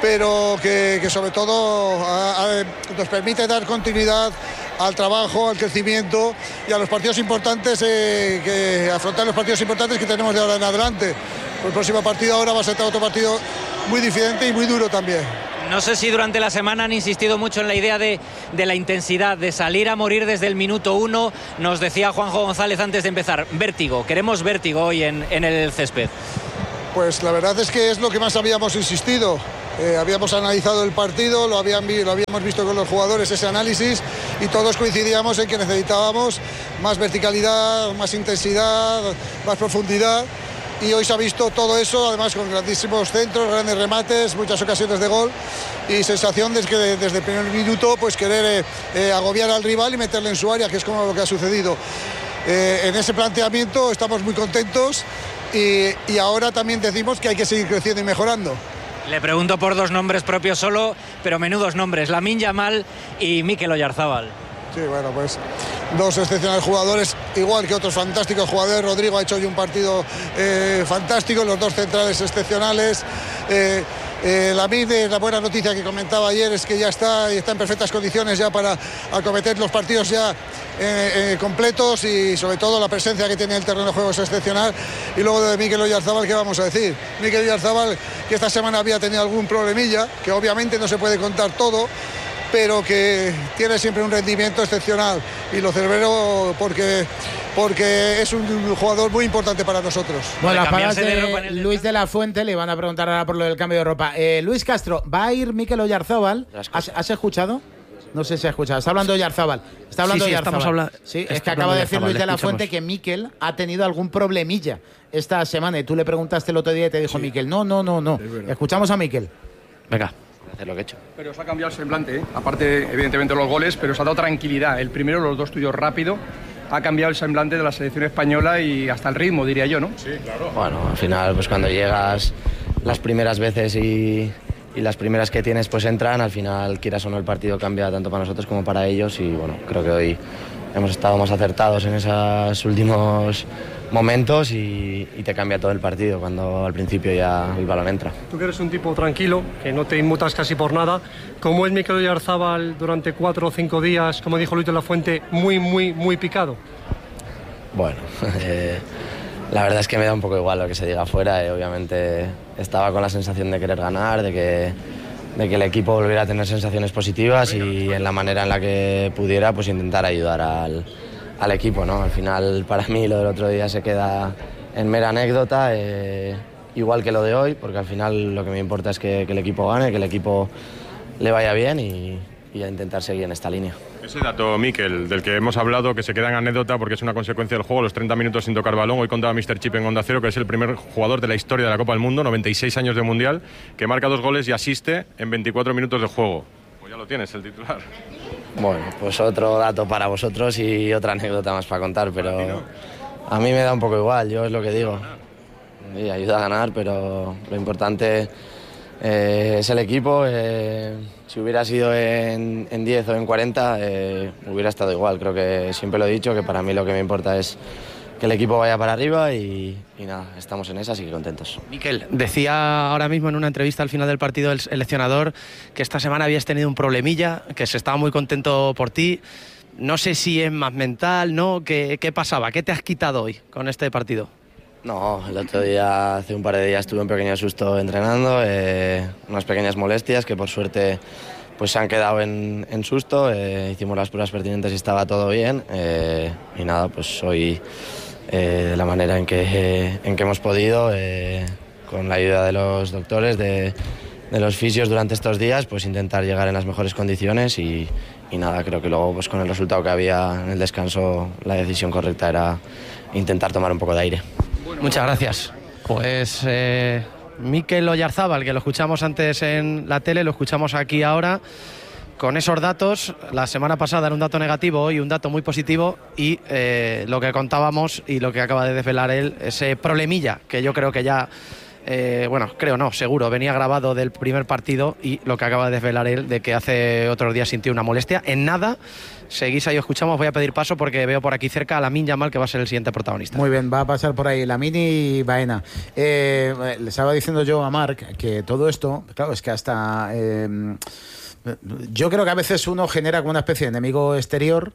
[SPEAKER 16] pero que sobre todo nos permite dar continuidad al trabajo, al crecimiento y a los partidos importantes, que afrontar los partidos importantes que tenemos de ahora en adelante. El próximo partido ahora va a ser otro partido muy diferente y muy duro también.
[SPEAKER 11] No sé si durante la semana han insistido mucho en la idea de la intensidad, de salir a morir desde el minuto 1. Nos decía Juanjo González antes de empezar, vértigo, queremos vértigo hoy en el césped.
[SPEAKER 16] Pues la verdad es que es lo que más habíamos insistido. Habíamos analizado el partido, lo habíamos visto con los jugadores, ese análisis, y todos coincidíamos en que necesitábamos más verticalidad, más intensidad, más profundidad. Y hoy se ha visto todo eso, además con grandísimos centros, grandes remates, muchas ocasiones de gol y sensación de que desde el primer minuto pues querer agobiar al rival y meterle en su área, que es como lo que ha sucedido. En ese planteamiento estamos muy contentos y ahora también decimos que hay que seguir creciendo y mejorando.
[SPEAKER 11] Le pregunto por dos nombres propios solo, pero menudos nombres, Lamine Yamal y Mikel Oyarzábal.
[SPEAKER 16] Sí, bueno, pues dos excepcionales jugadores, igual que otros fantásticos jugadores. Rodrigo ha hecho hoy un partido fantástico, los dos centrales excepcionales. Lamine, la buena noticia que comentaba ayer es que ya está en perfectas condiciones ya para acometer los partidos ya completos, y sobre todo la presencia que tiene en el terreno de juego es excepcional. Y luego de Mikel Oyarzábal, ¿qué vamos a decir? Mikel Oyarzábal, que esta semana había tenido algún problemilla, que obviamente no se puede contar todo, pero que tiene siempre un rendimiento excepcional, y lo celebro porque es un jugador muy importante para nosotros.
[SPEAKER 4] Bueno, las palabras de Luis de la Fuente, le van a preguntar ahora por lo del cambio de ropa. Luis Castro, ¿va a ir Mikel Oyarzábal? ¿Has escuchado? No sé si has escuchado. Está hablando de Oyarzábal. Está hablando de Oyarzábal. Sí, es que acaba de decir Luis de la Fuente que Mikel ha tenido algún problemilla esta semana, y tú le preguntaste el otro día y te dijo Mikel, no. Escuchamos a Mikel.
[SPEAKER 11] Venga.
[SPEAKER 13] Hacer lo que he hecho. Pero os ha cambiado el semblante, ¿eh? Aparte, evidentemente, los goles, pero os ha dado tranquilidad. El primero, los dos tuyos rápido, ha cambiado el semblante de la selección española y hasta el ritmo, diría yo, ¿no?
[SPEAKER 12] Sí, claro. Bueno, al final, pues cuando llegas las primeras veces y las primeras que tienes pues entran, al final, quieras o no, el partido cambia tanto para nosotros como para ellos, y bueno, creo que hoy hemos estado más acertados en esos últimos momentos y te cambia todo el partido cuando al principio ya el balón entra.
[SPEAKER 13] Tú que eres un tipo tranquilo, que no te inmutas casi por nada, ¿cómo es Mikel Oyarzábal durante 4 o 5 días, como dijo Luis de la Fuente, muy picado?
[SPEAKER 12] Bueno, la verdad es que me da un poco igual lo que se diga afuera. Obviamente estaba con la sensación de querer ganar, de que el equipo volviera a tener sensaciones positivas, y en la manera en la que pudiera pues intentar ayudar al equipo, ¿no? Al final, para mí, lo del otro día se queda en mera anécdota, igual que lo de hoy, porque al final lo que me importa es que el equipo gane, que el equipo le vaya bien y a intentar seguir en esta línea.
[SPEAKER 17] Ese dato, Mikel, del que hemos hablado, que se queda en anécdota porque es una consecuencia del juego, los 30 minutos sin tocar balón. Hoy contaba Mr. Chip en Onda Cero que es el primer jugador de la historia de la Copa del Mundo, 96 años de Mundial, que marca 2 goles y asiste en 24 minutos de juego. Pues ya lo tienes, el titular.
[SPEAKER 12] Bueno, pues otro dato para vosotros y otra anécdota más para contar, pero a mí me da un poco igual, yo es lo que digo. Y ayuda a ganar, pero lo importante es el equipo. Si hubiera sido en 10 o en 40, hubiera estado igual. Creo que siempre lo he dicho, que para mí lo que me importa es que el equipo vaya para arriba y nada, estamos en esa, así que contentos.
[SPEAKER 18] Mikel, decía ahora mismo en una entrevista al final del partido el seleccionador que esta semana habías tenido un problemilla, que se estaba muy contento por ti. No sé si es más mental, ¿no? ¿Qué pasaba? ¿Qué te has quitado hoy con este partido?
[SPEAKER 12] No, el otro día, hace un par de días, tuve un pequeño susto entrenando, unas pequeñas molestias que por suerte pues se han quedado en susto. Hicimos las pruebas pertinentes y estaba todo bien, y nada, pues hoy de la manera en que hemos podido, con la ayuda de los doctores, de los fisios durante estos días, pues intentar llegar en las mejores condiciones y nada, creo que luego pues con el resultado que había en el descanso, la decisión correcta era intentar tomar un poco de aire.
[SPEAKER 18] Muchas gracias. Pues Mikel Oyarzábal, que lo escuchamos antes en la tele, lo escuchamos aquí ahora. Con esos datos, la semana pasada era un dato negativo, hoy un dato muy positivo, y lo que contábamos y lo que acaba de desvelar él, ese problemilla que yo creo que ya seguro, venía grabado del primer partido y lo que acaba de desvelar él, de que hace otros días sintió una molestia. En nada, seguís ahí, escuchamos, voy a pedir paso porque veo por aquí cerca a Lamine Yamal, que va a ser el siguiente protagonista.
[SPEAKER 4] Muy bien, va a pasar por ahí Lamine y Baena. Les estaba diciendo yo a Marc que todo esto, claro, es que hasta... yo creo que a veces uno genera como una especie de enemigo exterior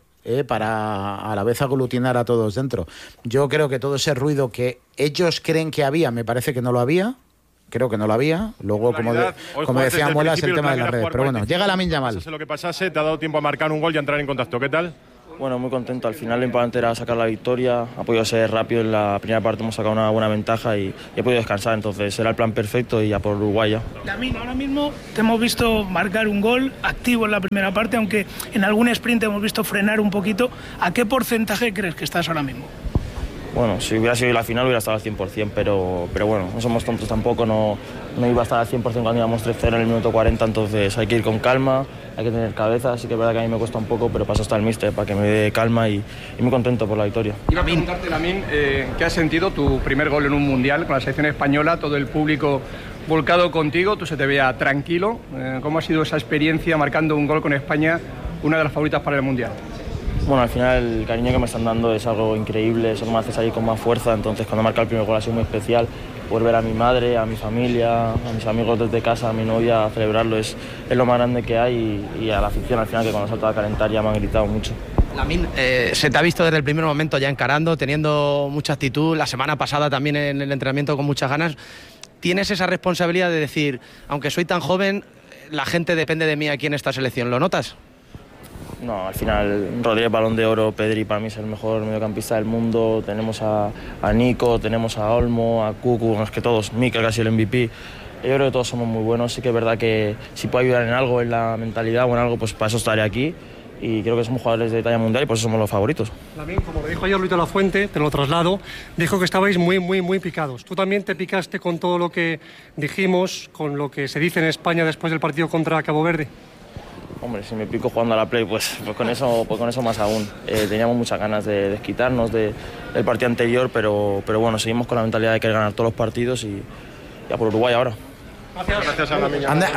[SPEAKER 4] para a la vez aglutinar a todos dentro. Yo creo que todo ese ruido que ellos creen que había, me parece que no lo había. Creo que no lo había. Luego, como decía Muelas, el tema de las redes. Pero bueno, llega Lamine Yamal.
[SPEAKER 17] Pasase lo que pasase, te ha dado tiempo a marcar un gol y a entrar en contacto. ¿Qué tal?
[SPEAKER 19] Bueno, muy contento. Al final lo importante era sacar la victoria. Ha podido ser rápido. En la primera parte hemos sacado una buena ventaja y he podido descansar. Entonces era el plan perfecto y ya por Uruguay ya.
[SPEAKER 20] Lamine, ahora mismo te hemos visto marcar un gol activo en la primera parte, aunque en algún sprint hemos visto frenar un poquito. ¿A qué porcentaje crees que estás ahora mismo?
[SPEAKER 19] Bueno, si hubiera sido la final hubiera estado al 100%, pero bueno, no somos tontos tampoco, no iba a estar al 100% cuando íbamos 3-0 en el minuto 40, entonces hay que ir con calma, hay que tener cabeza, así que es verdad que a mí me cuesta un poco, pero paso hasta el míster para que me dé calma y muy contento por la victoria.
[SPEAKER 13] Iba a preguntarte, Lamine, ¿qué has sentido tu primer gol en un mundial con la selección española, todo el público volcado contigo, tú se te veía tranquilo? ¿Cómo ha sido esa experiencia marcando un gol con España, una de las favoritas para el mundial?
[SPEAKER 19] Bueno, al final el cariño que me están dando es algo increíble, eso me hace salir con más fuerza, entonces cuando marca el primer gol ha sido muy especial. Poder ver a mi madre, a mi familia, a mis amigos desde casa, a mi novia, a celebrarlo es lo más grande que hay y a la afición al final, que cuando salta a calentar ya me han gritado mucho.
[SPEAKER 18] Lamine, se te ha visto desde el primer momento ya encarando, teniendo mucha actitud, la semana pasada también en el entrenamiento con muchas ganas. ¿Tienes esa responsabilidad de decir, aunque soy tan joven, la gente depende de mí aquí en esta selección? ¿Lo notas?
[SPEAKER 19] No, al final Rodríguez Balón de Oro, Pedri para mí es el mejor mediocampista del mundo, tenemos a Nico, tenemos a Olmo, a Cucu, es que todos, Mikel casi el MVP. Yo creo que todos somos muy buenos, sí que es verdad que si puedo ayudar en algo, en la mentalidad o en algo, pues para eso estaré aquí. Y creo que somos jugadores de talla mundial y por eso somos los favoritos.
[SPEAKER 21] Lamine, como lo dijo ayer Luis de la Fuente, te lo traslado, dijo que estabais muy picados. ¿Tú también te picaste con todo lo que dijimos, con lo que se dice en España después del partido contra Cabo Verde?
[SPEAKER 19] Hombre, si me pico jugando a la Play, pues con eso más aún. Teníamos muchas ganas de desquitarnos del partido anterior, pero bueno, seguimos con la mentalidad de querer ganar todos los partidos y ya por Uruguay ahora.
[SPEAKER 17] Gracias a Lamine Yamal.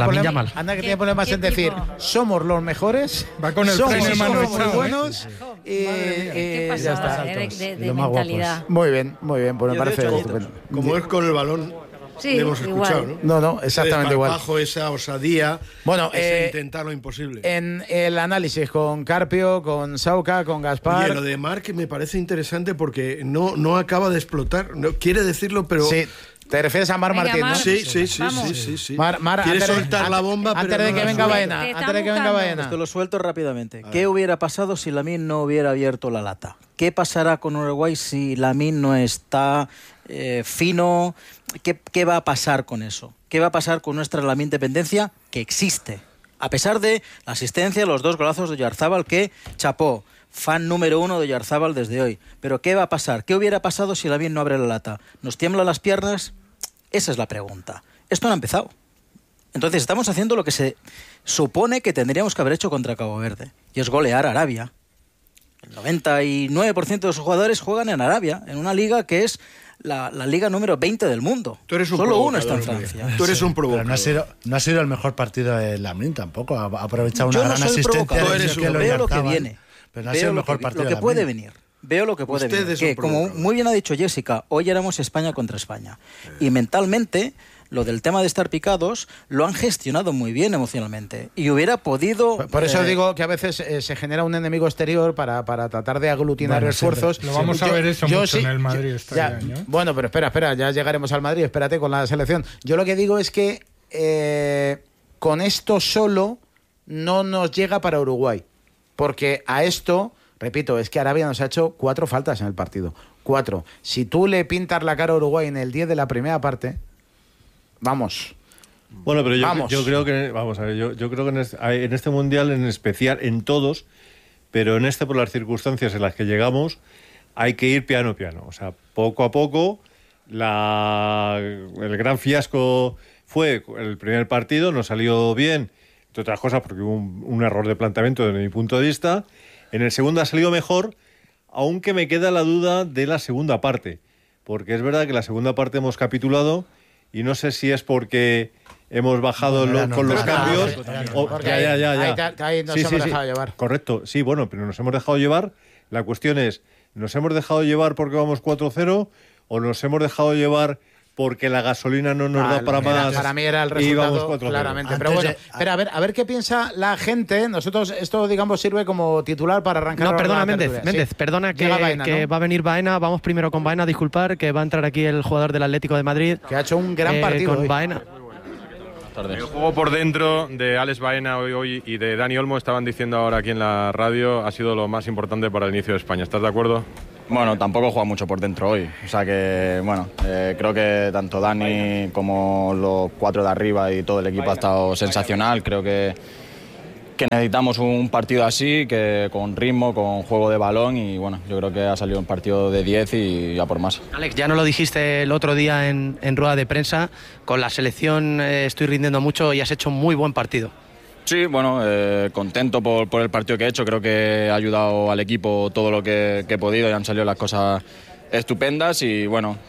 [SPEAKER 4] Anda que tiene problemas en decir, somos los mejores,
[SPEAKER 14] va con el
[SPEAKER 4] somos
[SPEAKER 14] muy
[SPEAKER 4] buenos
[SPEAKER 5] qué pasada de mentalidad.
[SPEAKER 4] Muy bien, pues me parece estupendo.
[SPEAKER 6] Como es con el balón.
[SPEAKER 5] Sí,
[SPEAKER 6] le hemos escuchado,
[SPEAKER 5] igual.
[SPEAKER 4] No, exactamente igual.
[SPEAKER 6] Bajo esa osadía,
[SPEAKER 4] bueno,
[SPEAKER 6] intentar lo imposible.
[SPEAKER 4] En el análisis con Carpio, con Sauca, con Gaspar.
[SPEAKER 6] Oye, lo de Marc me parece interesante porque no acaba de explotar. No, quiere decirlo, pero.
[SPEAKER 4] Sí. ¿Te refieres a Marc Martín, no?
[SPEAKER 6] Sí.
[SPEAKER 4] Mar,
[SPEAKER 6] quiere soltar la bomba,
[SPEAKER 4] antes
[SPEAKER 6] pero
[SPEAKER 4] de que venga Baena.
[SPEAKER 15] Pues te lo suelto rápidamente. ¿Qué hubiera pasado si Lamine no hubiera abierto la lata? ¿Qué pasará con Uruguay si Lamine no está fino? ¿Qué va a pasar con eso? ¿Qué va a pasar con nuestra Lamine dependencia que existe? A pesar de la asistencia, los 2 golazos de Oyarzábal, que chapó. Fan número 1 de Oyarzábal desde hoy. Pero ¿qué va a pasar? ¿Qué hubiera pasado si Lamine no abre la lata? ¿Nos tiemblan las piernas? Esa es la pregunta. Esto no ha empezado. Entonces estamos haciendo lo que se supone que tendríamos que haber hecho contra Cabo Verde. Y es golear a Arabia. El 99% de los jugadores juegan en Arabia, en una liga que es la liga número 20 del mundo. Solo uno está en Francia.
[SPEAKER 6] Tú eres un provocador.
[SPEAKER 22] No ha sido el mejor partido de Lamine tampoco. Ha aprovechado una gran asistencia.
[SPEAKER 15] Veo lo que viene.
[SPEAKER 22] Pero no ha sido el mejor partido
[SPEAKER 15] lo que puede venir. Veo lo que puede venir. Que, como muy bien ha dicho Jessica, hoy éramos España contra España. Y mentalmente, lo del tema de estar picados, lo han gestionado muy bien emocionalmente. Y hubiera podido...
[SPEAKER 4] Por eso digo que a veces se genera un enemigo exterior para tratar de aglutinar esfuerzos.
[SPEAKER 14] Lo vamos a ver eso mucho en el Madrid este año.
[SPEAKER 4] Bueno, pero espera, ya llegaremos al Madrid. Espérate con la selección. Yo lo que digo es que con esto solo no nos llega para Uruguay. Porque a esto, repito, es que Arabia nos ha hecho 4 faltas en el partido. 4. Si tú le pintas la cara a Uruguay en el 10 de la primera parte, vamos.
[SPEAKER 7] Bueno, pero yo creo que, vamos a ver, yo creo que en este mundial en especial, en todos, pero en este por las circunstancias en las que llegamos, hay que ir piano a piano. O sea, poco a poco, el gran fiasco fue el primer partido, nos salió bien, entre otras cosas porque hubo un error de planteamiento desde mi punto de vista. En el segundo ha salido mejor, aunque me queda la duda de la segunda parte, porque es verdad que la segunda parte hemos capitulado y no sé si es porque hemos bajado con los cambios.
[SPEAKER 4] Ahí nos hemos dejado llevar.
[SPEAKER 7] Correcto, sí, bueno, pero nos hemos dejado llevar. La cuestión es, ¿nos hemos dejado llevar porque vamos 4-0 o nos hemos dejado llevar porque la gasolina no nos da para más?
[SPEAKER 4] Para mí era el resultado, claramente. Pero bueno, a ver qué piensa la gente. Nosotros, esto, digamos, sirve como titular para arrancar.
[SPEAKER 18] No, perdona, Méndez, perdona que va a venir Baena. Vamos primero con Baena, disculpar, que va a entrar aquí el jugador del Atlético de Madrid.
[SPEAKER 4] Que ha hecho un gran partido
[SPEAKER 18] con
[SPEAKER 4] hoy.
[SPEAKER 18] Baena.
[SPEAKER 17] El juego por dentro de Alex Baena hoy y de Dani Olmo, estaban diciendo ahora aquí en la radio, ha sido lo más importante para el inicio de España. ¿Estás de acuerdo?
[SPEAKER 2] Bueno, tampoco juega mucho por dentro hoy. O sea que, bueno, creo que tanto Dani como los 4 de arriba y todo el equipo ha estado sensacional. Creo que necesitamos un partido así, que con ritmo, con juego de balón, y bueno, yo creo que ha salido un partido de 10 y ya por más.
[SPEAKER 18] Alex, ya no lo dijiste el otro día en rueda de prensa, con la selección estoy rindiendo mucho y has hecho un muy buen partido.
[SPEAKER 2] Sí, bueno, contento por el partido que he hecho. Creo que ha ayudado al equipo todo lo que he podido y han salido las cosas estupendas y bueno,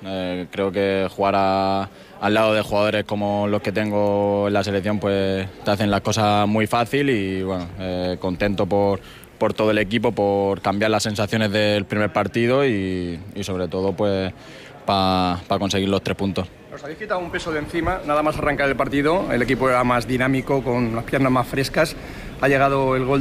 [SPEAKER 2] creo que jugar al lado de jugadores como los que tengo en la selección pues te hacen las cosas muy fácil y bueno, contento por todo el equipo, por cambiar las sensaciones del primer partido y sobre todo pues para conseguir los 3 puntos.
[SPEAKER 13] Os habéis quitado un peso de encima, nada más arrancar el partido, el equipo era más dinámico, con las piernas más frescas, ha llegado el gol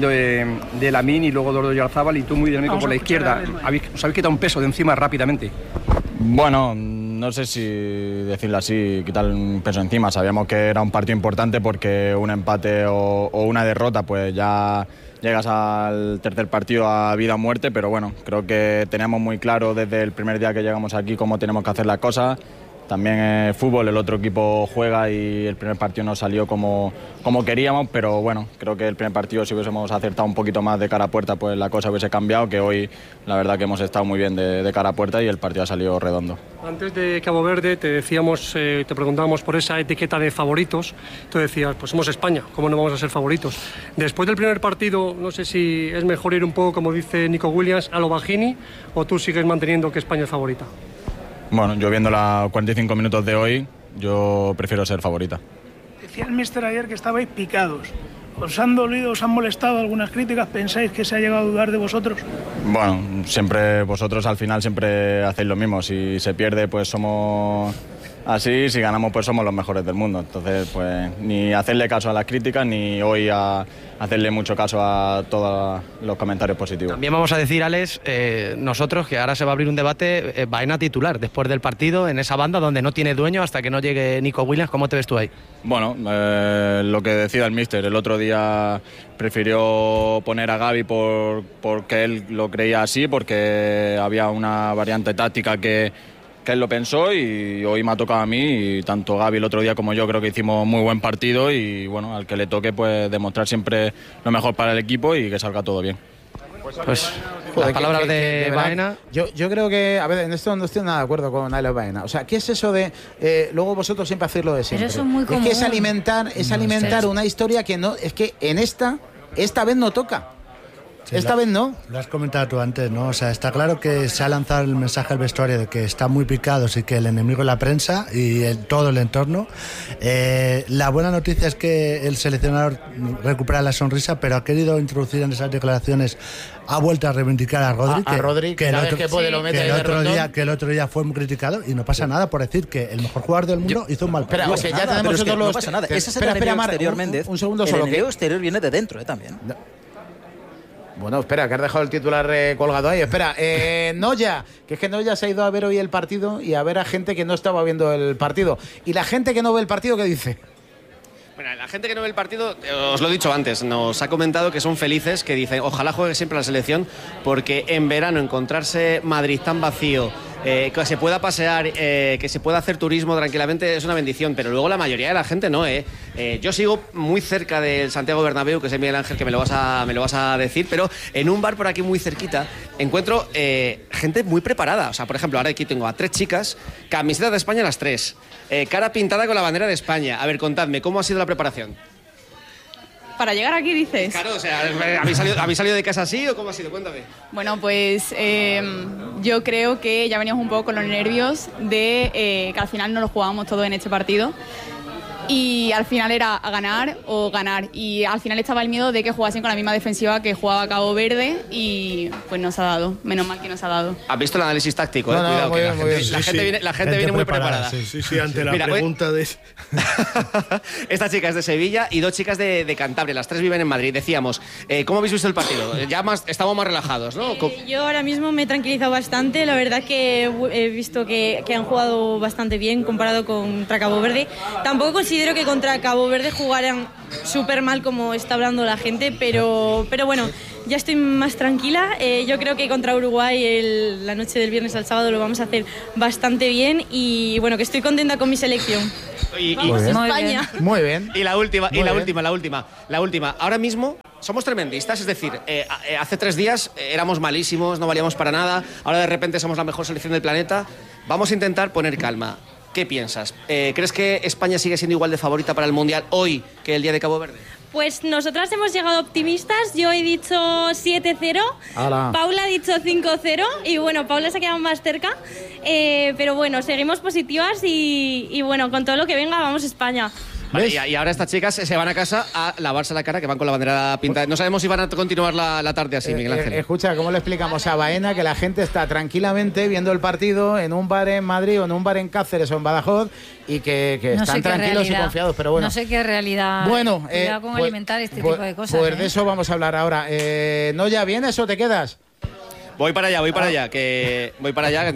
[SPEAKER 13] de Lamine y luego de Oyarzábal y tú muy dinámico por la izquierda. Os habéis quitado un peso de encima rápidamente.
[SPEAKER 2] Bueno, no sé si decirlo así, quitar un peso encima. Sabíamos que era un partido importante porque un empate o una derrota pues ya llegas al tercer partido a vida o muerte, pero bueno, creo que teníamos muy claro desde el primer día que llegamos aquí cómo tenemos que hacer las cosas. También el fútbol, el otro equipo juega y el primer partido no salió como queríamos, pero bueno, creo que el primer partido si hubiésemos acertado un poquito más de cara a puerta, pues la cosa hubiese cambiado, que hoy la verdad que hemos estado muy bien de cara a puerta y el partido ha salido redondo.
[SPEAKER 21] Antes de Cabo Verde te decíamos, te preguntábamos por esa etiqueta de favoritos, tú decías, pues somos España, ¿cómo no vamos a ser favoritos? Después del primer partido, no sé si es mejor ir un poco, como dice Nico Williams, a lo Bajini, o tú sigues manteniendo que España es favorita.
[SPEAKER 2] Bueno, yo viendo los 45 minutos de hoy, yo prefiero ser favorita.
[SPEAKER 20] Decía el míster ayer que estabais picados. ¿Os han dolido, os han molestado algunas críticas? ¿Pensáis que se ha llegado a dudar de vosotros?
[SPEAKER 2] Bueno, siempre vosotros al final siempre hacéis lo mismo. Si se pierde, pues somos así, si ganamos, pues somos los mejores del mundo. Entonces, pues ni hacerle caso a las críticas, ni hoy a hacerle mucho caso a todos los comentarios positivos.
[SPEAKER 18] También vamos a decir, Alex, nosotros, que ahora se va a abrir un debate, Baena titular después del partido, en esa banda donde no tiene dueño hasta que no llegue Nico Williams. ¿Cómo te ves tú ahí?
[SPEAKER 2] Bueno, lo que decida el míster. El otro día prefirió poner a Gavi porque él lo creía así, porque había una variante táctica que él lo pensó y hoy me ha tocado a mí y tanto Gavi el otro día como yo creo que hicimos muy buen partido y bueno, al que le toque pues demostrar siempre lo mejor para el equipo y que salga todo bien.
[SPEAKER 18] Pues las palabras de Baena.
[SPEAKER 4] Yo creo que, a ver, en esto no estoy nada de acuerdo con Alex Baena. O sea, ¿qué es eso de luego vosotros siempre hacéis lo de siempre?
[SPEAKER 5] Pero eso es muy común.
[SPEAKER 4] Es que es alimentar una historia que no, es que en esta vez no toca. Sí, esta vez no.
[SPEAKER 22] Lo has comentado tú antes, ¿no? O sea, está claro que se ha lanzado el mensaje al vestuario de que están muy picados y que el enemigo es la prensa y todo el entorno. La buena noticia es que el seleccionador recupera la sonrisa, pero ha querido introducir en esas declaraciones, ha vuelto a reivindicar a Rodri, que el otro día fue muy criticado y no pasa nada por decir que el mejor jugador del mundo hizo un mal partido.
[SPEAKER 15] No pasa nada. Ese es el enemigo exterior, Méndez.
[SPEAKER 4] Un segundo
[SPEAKER 15] solo. El enemigo exterior viene de dentro, también.
[SPEAKER 4] Bueno, espera, que has dejado el titular colgado ahí. Espera, Noya, que es que Noya se ha ido a ver hoy el partido y a ver a gente que no estaba viendo el partido. ¿Y la gente que no ve el partido qué dice?
[SPEAKER 3] Bueno, la gente que no ve el partido, os lo he dicho antes, nos ha comentado que son felices, que dicen ojalá juegue siempre la selección, porque en verano encontrarse Madrid tan vacío, que se pueda pasear, que se pueda hacer turismo tranquilamente es una bendición, pero luego la mayoría de la gente no, yo sigo muy cerca del Santiago Bernabéu, que es Miguel Ángel, que me lo vas a decir, pero en un bar por aquí muy cerquita encuentro gente muy preparada. O sea, por ejemplo, ahora aquí tengo a 3 chicas, camiseta de España las 3, cara pintada con la bandera de España. A ver, contadme, ¿cómo ha sido la preparación?
[SPEAKER 1] Para llegar aquí, dices.
[SPEAKER 3] Claro, o sea, ¿habéis salido de casa así o cómo ha sido? Cuéntame.
[SPEAKER 1] Bueno, pues yo creo que ya veníamos un poco con los nervios de que al final no lo jugábamos todo en este partido. Y al final era a ganar o ganar. Y al final estaba el miedo de que jugasen con la misma defensiva que jugaba Cabo Verde y pues nos ha dado. Menos mal que nos ha dado.
[SPEAKER 3] ¿Has visto el análisis táctico? Cuidado, que la gente viene muy preparada.
[SPEAKER 6] Sí, ante la pregunta de...
[SPEAKER 3] Esta chica es de Sevilla y 2 chicas de Cantabria. Las 3 viven en Madrid. Decíamos, ¿cómo habéis visto el partido? Estamos más relajados, ¿no?
[SPEAKER 9] Yo ahora mismo me he tranquilizado bastante. La verdad que he visto que han jugado bastante bien comparado contra Cabo Verde. Tampoco considero que contra Cabo Verde jugaran súper mal como está hablando la gente, pero bueno, ya estoy más tranquila. Yo creo que contra Uruguay la noche del viernes al sábado lo vamos a hacer bastante bien y bueno, que estoy contenta con mi selección. Vamos, España.
[SPEAKER 4] Muy bien.
[SPEAKER 3] Y la última. Ahora mismo somos tremendistas, es decir, hace 3 días éramos malísimos, no valíamos para nada, ahora de repente somos la mejor selección del planeta. Vamos a intentar poner calma. ¿Qué piensas? ¿Crees que España sigue siendo igual de favorita para el Mundial hoy que el día de Cabo Verde?
[SPEAKER 9] Pues nosotras hemos llegado optimistas. Yo he dicho 7-0, Paula ha dicho 5-0 y bueno, Paula se ha quedado más cerca. Pero bueno, seguimos positivas y bueno, con todo lo que venga vamos a España.
[SPEAKER 3] Vale, y ahora estas chicas se van a casa a lavarse la cara, que van con la bandera pintada. No sabemos si van a continuar la tarde así, Miguel Ángel.
[SPEAKER 4] Escucha, ¿cómo le explicamos a Baena que la gente está tranquilamente viendo el partido en un bar en Madrid o en un bar en Cáceres o en Badajoz y que no están tranquilos y confiados? Pero bueno.
[SPEAKER 5] No sé qué realidad.
[SPEAKER 4] Bueno,
[SPEAKER 5] cuidado con alimentar este tipo de cosas.
[SPEAKER 4] Pues de eso vamos a hablar ahora. ¿No ya vienes o te quedas?
[SPEAKER 3] Voy para allá, que voy para allá.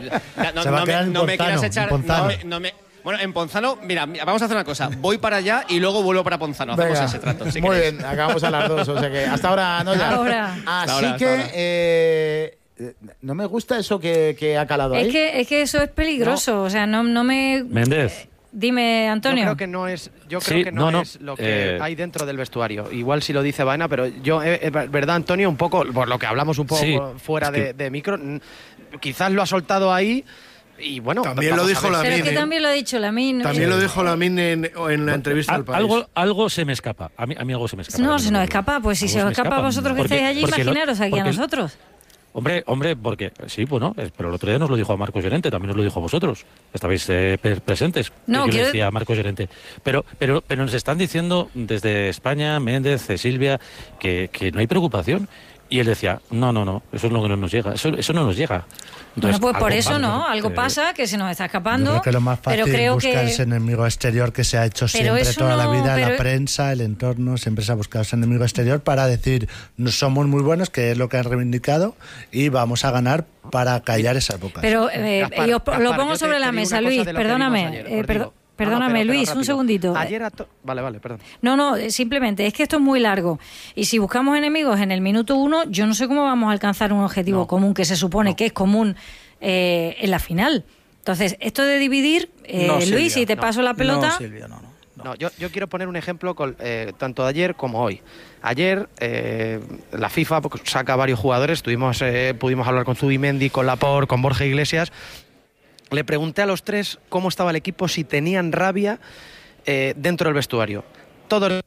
[SPEAKER 3] No me quieras echar. Bueno, en Ponzano, mira, vamos a hacer una cosa. Voy para allá y luego vuelvo para Ponzano. Hacemos ese trato.
[SPEAKER 4] Muy bien, acabamos a las 2. O sea que hasta ahora no ya. Así que no me gusta eso que ha calado ahí.
[SPEAKER 5] Es que eso es peligroso. O sea, no me.
[SPEAKER 23] Méndez.
[SPEAKER 5] Dime, Antonio.
[SPEAKER 18] Yo creo que no es lo que hay dentro del vestuario. Igual si lo dice Baena, pero yo, verdad, Antonio, un poco, por lo que hablamos un poco fuera de micro, quizás lo ha soltado ahí. Y bueno,
[SPEAKER 6] también lo dijo Lamine.
[SPEAKER 5] Pero es que también lo ha dicho Lamine.
[SPEAKER 6] También lo dijo Lamine en la entrevista al país.
[SPEAKER 23] Algo se me escapa. A mí algo se me escapa.
[SPEAKER 5] No, se nos escapa. Pues si se os escapa a vosotros que estáis allí, imaginaros aquí a nosotros.
[SPEAKER 23] Hombre, porque sí, bueno, pero el otro día nos lo dijo a Marcos Llorente, también nos lo dijo a vosotros. Estabais presentes.
[SPEAKER 5] No,
[SPEAKER 23] yo le decía a Marcos Llorente. Pero nos están diciendo desde España, Méndez, Silvia, que no hay preocupación. Y él decía, no, eso es lo que no nos llega, eso no nos llega. Entonces,
[SPEAKER 5] bueno, pues por eso algo pasa, que se nos está escapando.
[SPEAKER 22] Yo creo que lo más fácil es buscar ese enemigo exterior que se ha hecho siempre toda la vida, la prensa, el entorno, siempre se ha buscado ese enemigo exterior para decir, no somos muy buenos, que es lo que han reivindicado, y vamos a ganar para callar esas bocas.
[SPEAKER 5] Pero yo lo pongo sobre la mesa, Luis, perdóname. Perdóname, Luis, un segundito.
[SPEAKER 18] Vale, perdón.
[SPEAKER 5] No, simplemente es que esto es muy largo. Y si buscamos enemigos en el minuto 1, yo no sé cómo vamos a alcanzar un objetivo común que se supone que es común en la final. Entonces, esto de dividir, Luis, si te paso la pelota...
[SPEAKER 18] No, Silvia, no. Yo quiero poner un ejemplo tanto de ayer como hoy. Ayer la FIFA saca varios jugadores, pudimos hablar con Zubimendi, con Laporte, con Borja Iglesias. Le pregunté a los 3 cómo estaba el equipo, si tenían rabia dentro del vestuario. Todos...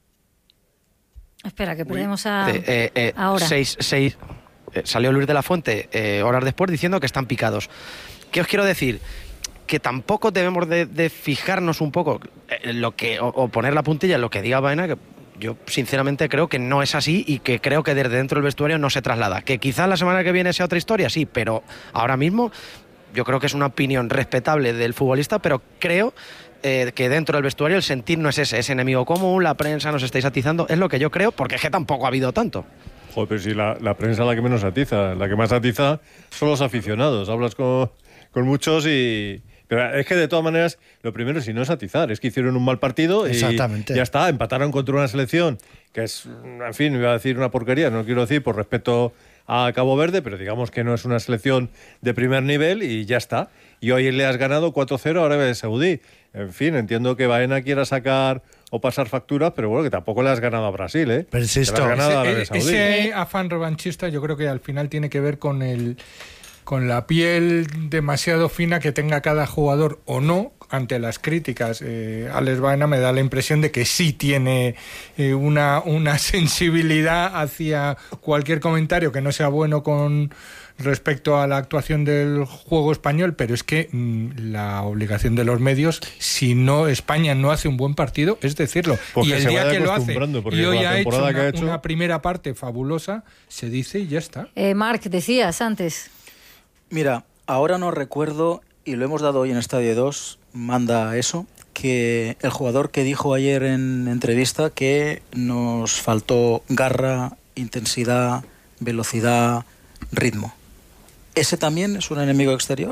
[SPEAKER 5] Espera, que perdemos ahora.
[SPEAKER 18] Salió Luis de la Fuente horas después diciendo que están picados. ¿Qué os quiero decir? Que tampoco debemos de fijarnos un poco en lo que, o poner la puntilla en lo que diga Baena, que yo sinceramente creo que no es así y que creo que desde dentro del vestuario no se traslada. Que quizás la semana que viene sea otra historia, sí, pero ahora mismo... Yo creo que es una opinión respetable del futbolista, pero creo que dentro del vestuario el sentir no es ese enemigo común, la prensa nos estáis atizando, es lo que yo creo, porque es que tampoco ha habido tanto.
[SPEAKER 7] Joder, pero si la prensa es la que menos atiza, la que más atiza son los aficionados, hablas con muchos y... Pero es que de todas maneras, lo primero, si no es atizar, es que hicieron un mal partido y ya está, empataron contra una selección que es, en fin, iba a decir una porquería, no quiero decir por respeto a Cabo Verde, pero digamos que no es una selección de primer nivel y ya está. Y hoy le has ganado 4-0 a Arabia Saudí. En fin, entiendo que Baena quiera sacar o pasar facturas, pero bueno, que tampoco le has ganado a Brasil, ¿eh?
[SPEAKER 22] Persisto.
[SPEAKER 14] Ese afán revanchista yo creo que al final tiene que ver con con la piel demasiado fina que tenga cada jugador o no ante las críticas. Alex Baena me da la impresión de que sí tiene una sensibilidad hacia cualquier comentario que no sea bueno con respecto a la actuación del juego español, pero es que la obligación de los medios, si no España no hace un buen partido, es decirlo.
[SPEAKER 7] Porque
[SPEAKER 14] y el día que lo hace y hoy ha hecho una primera parte fabulosa, se dice y ya está.
[SPEAKER 5] Marc, decías antes.
[SPEAKER 15] Mira, ahora no recuerdo, y lo hemos dado hoy en Estadio 2, manda eso, que el jugador que dijo ayer en entrevista que nos faltó garra, intensidad, velocidad, ritmo. ¿Ese también es un enemigo exterior?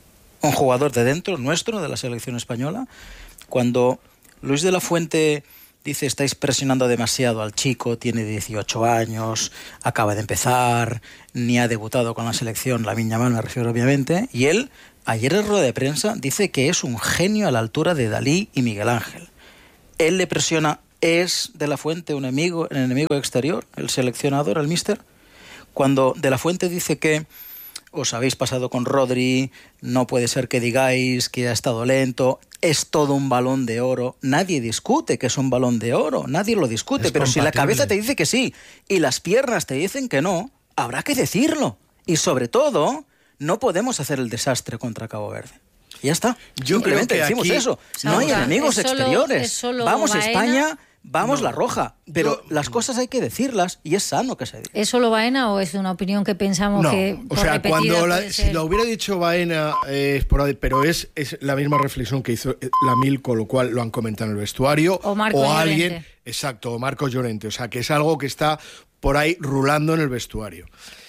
[SPEAKER 15] Un jugador de dentro, nuestro, de la selección española. Cuando Luis de la Fuente dice estáis presionando demasiado al chico, tiene 18 años, acaba de empezar, ni ha debutado con la selección, Lamine Yamal me refiero obviamente, y él ayer en rueda de prensa dice que es un genio a la altura de Dalí y Miguel Ángel. Él le presiona, ¿es de la Fuente un enemigo exterior, el seleccionador, el míster? Cuando de la Fuente dice que os habéis pasado con Rodri, no puede ser que digáis que ha estado lento, es todo un balón de oro. Nadie discute que es un balón de oro, nadie lo discute, pero si la cabeza te dice que sí y las piernas te dicen que no, habrá que decirlo. Y sobre todo, no podemos hacer el desastre contra Cabo Verde. Y ya está.
[SPEAKER 6] Yo creo que
[SPEAKER 15] decimos
[SPEAKER 6] aquí,
[SPEAKER 15] eso. No hay enemigos exteriores. Vamos
[SPEAKER 5] Baena,
[SPEAKER 15] España, vamos la roja. Pero las cosas hay que decirlas y es sano que se diga.
[SPEAKER 5] ¿Es solo Baena o es una opinión que pensamos que
[SPEAKER 6] o sea, si lo hubiera dicho Baena, pero es la misma reflexión que hizo Lamil, con lo cual lo han comentado en el vestuario.
[SPEAKER 5] O
[SPEAKER 6] alguien,
[SPEAKER 5] Llorente.
[SPEAKER 6] exacto, o Marcos Llorente. O sea, que es algo que está por ahí rulando en el vestuario.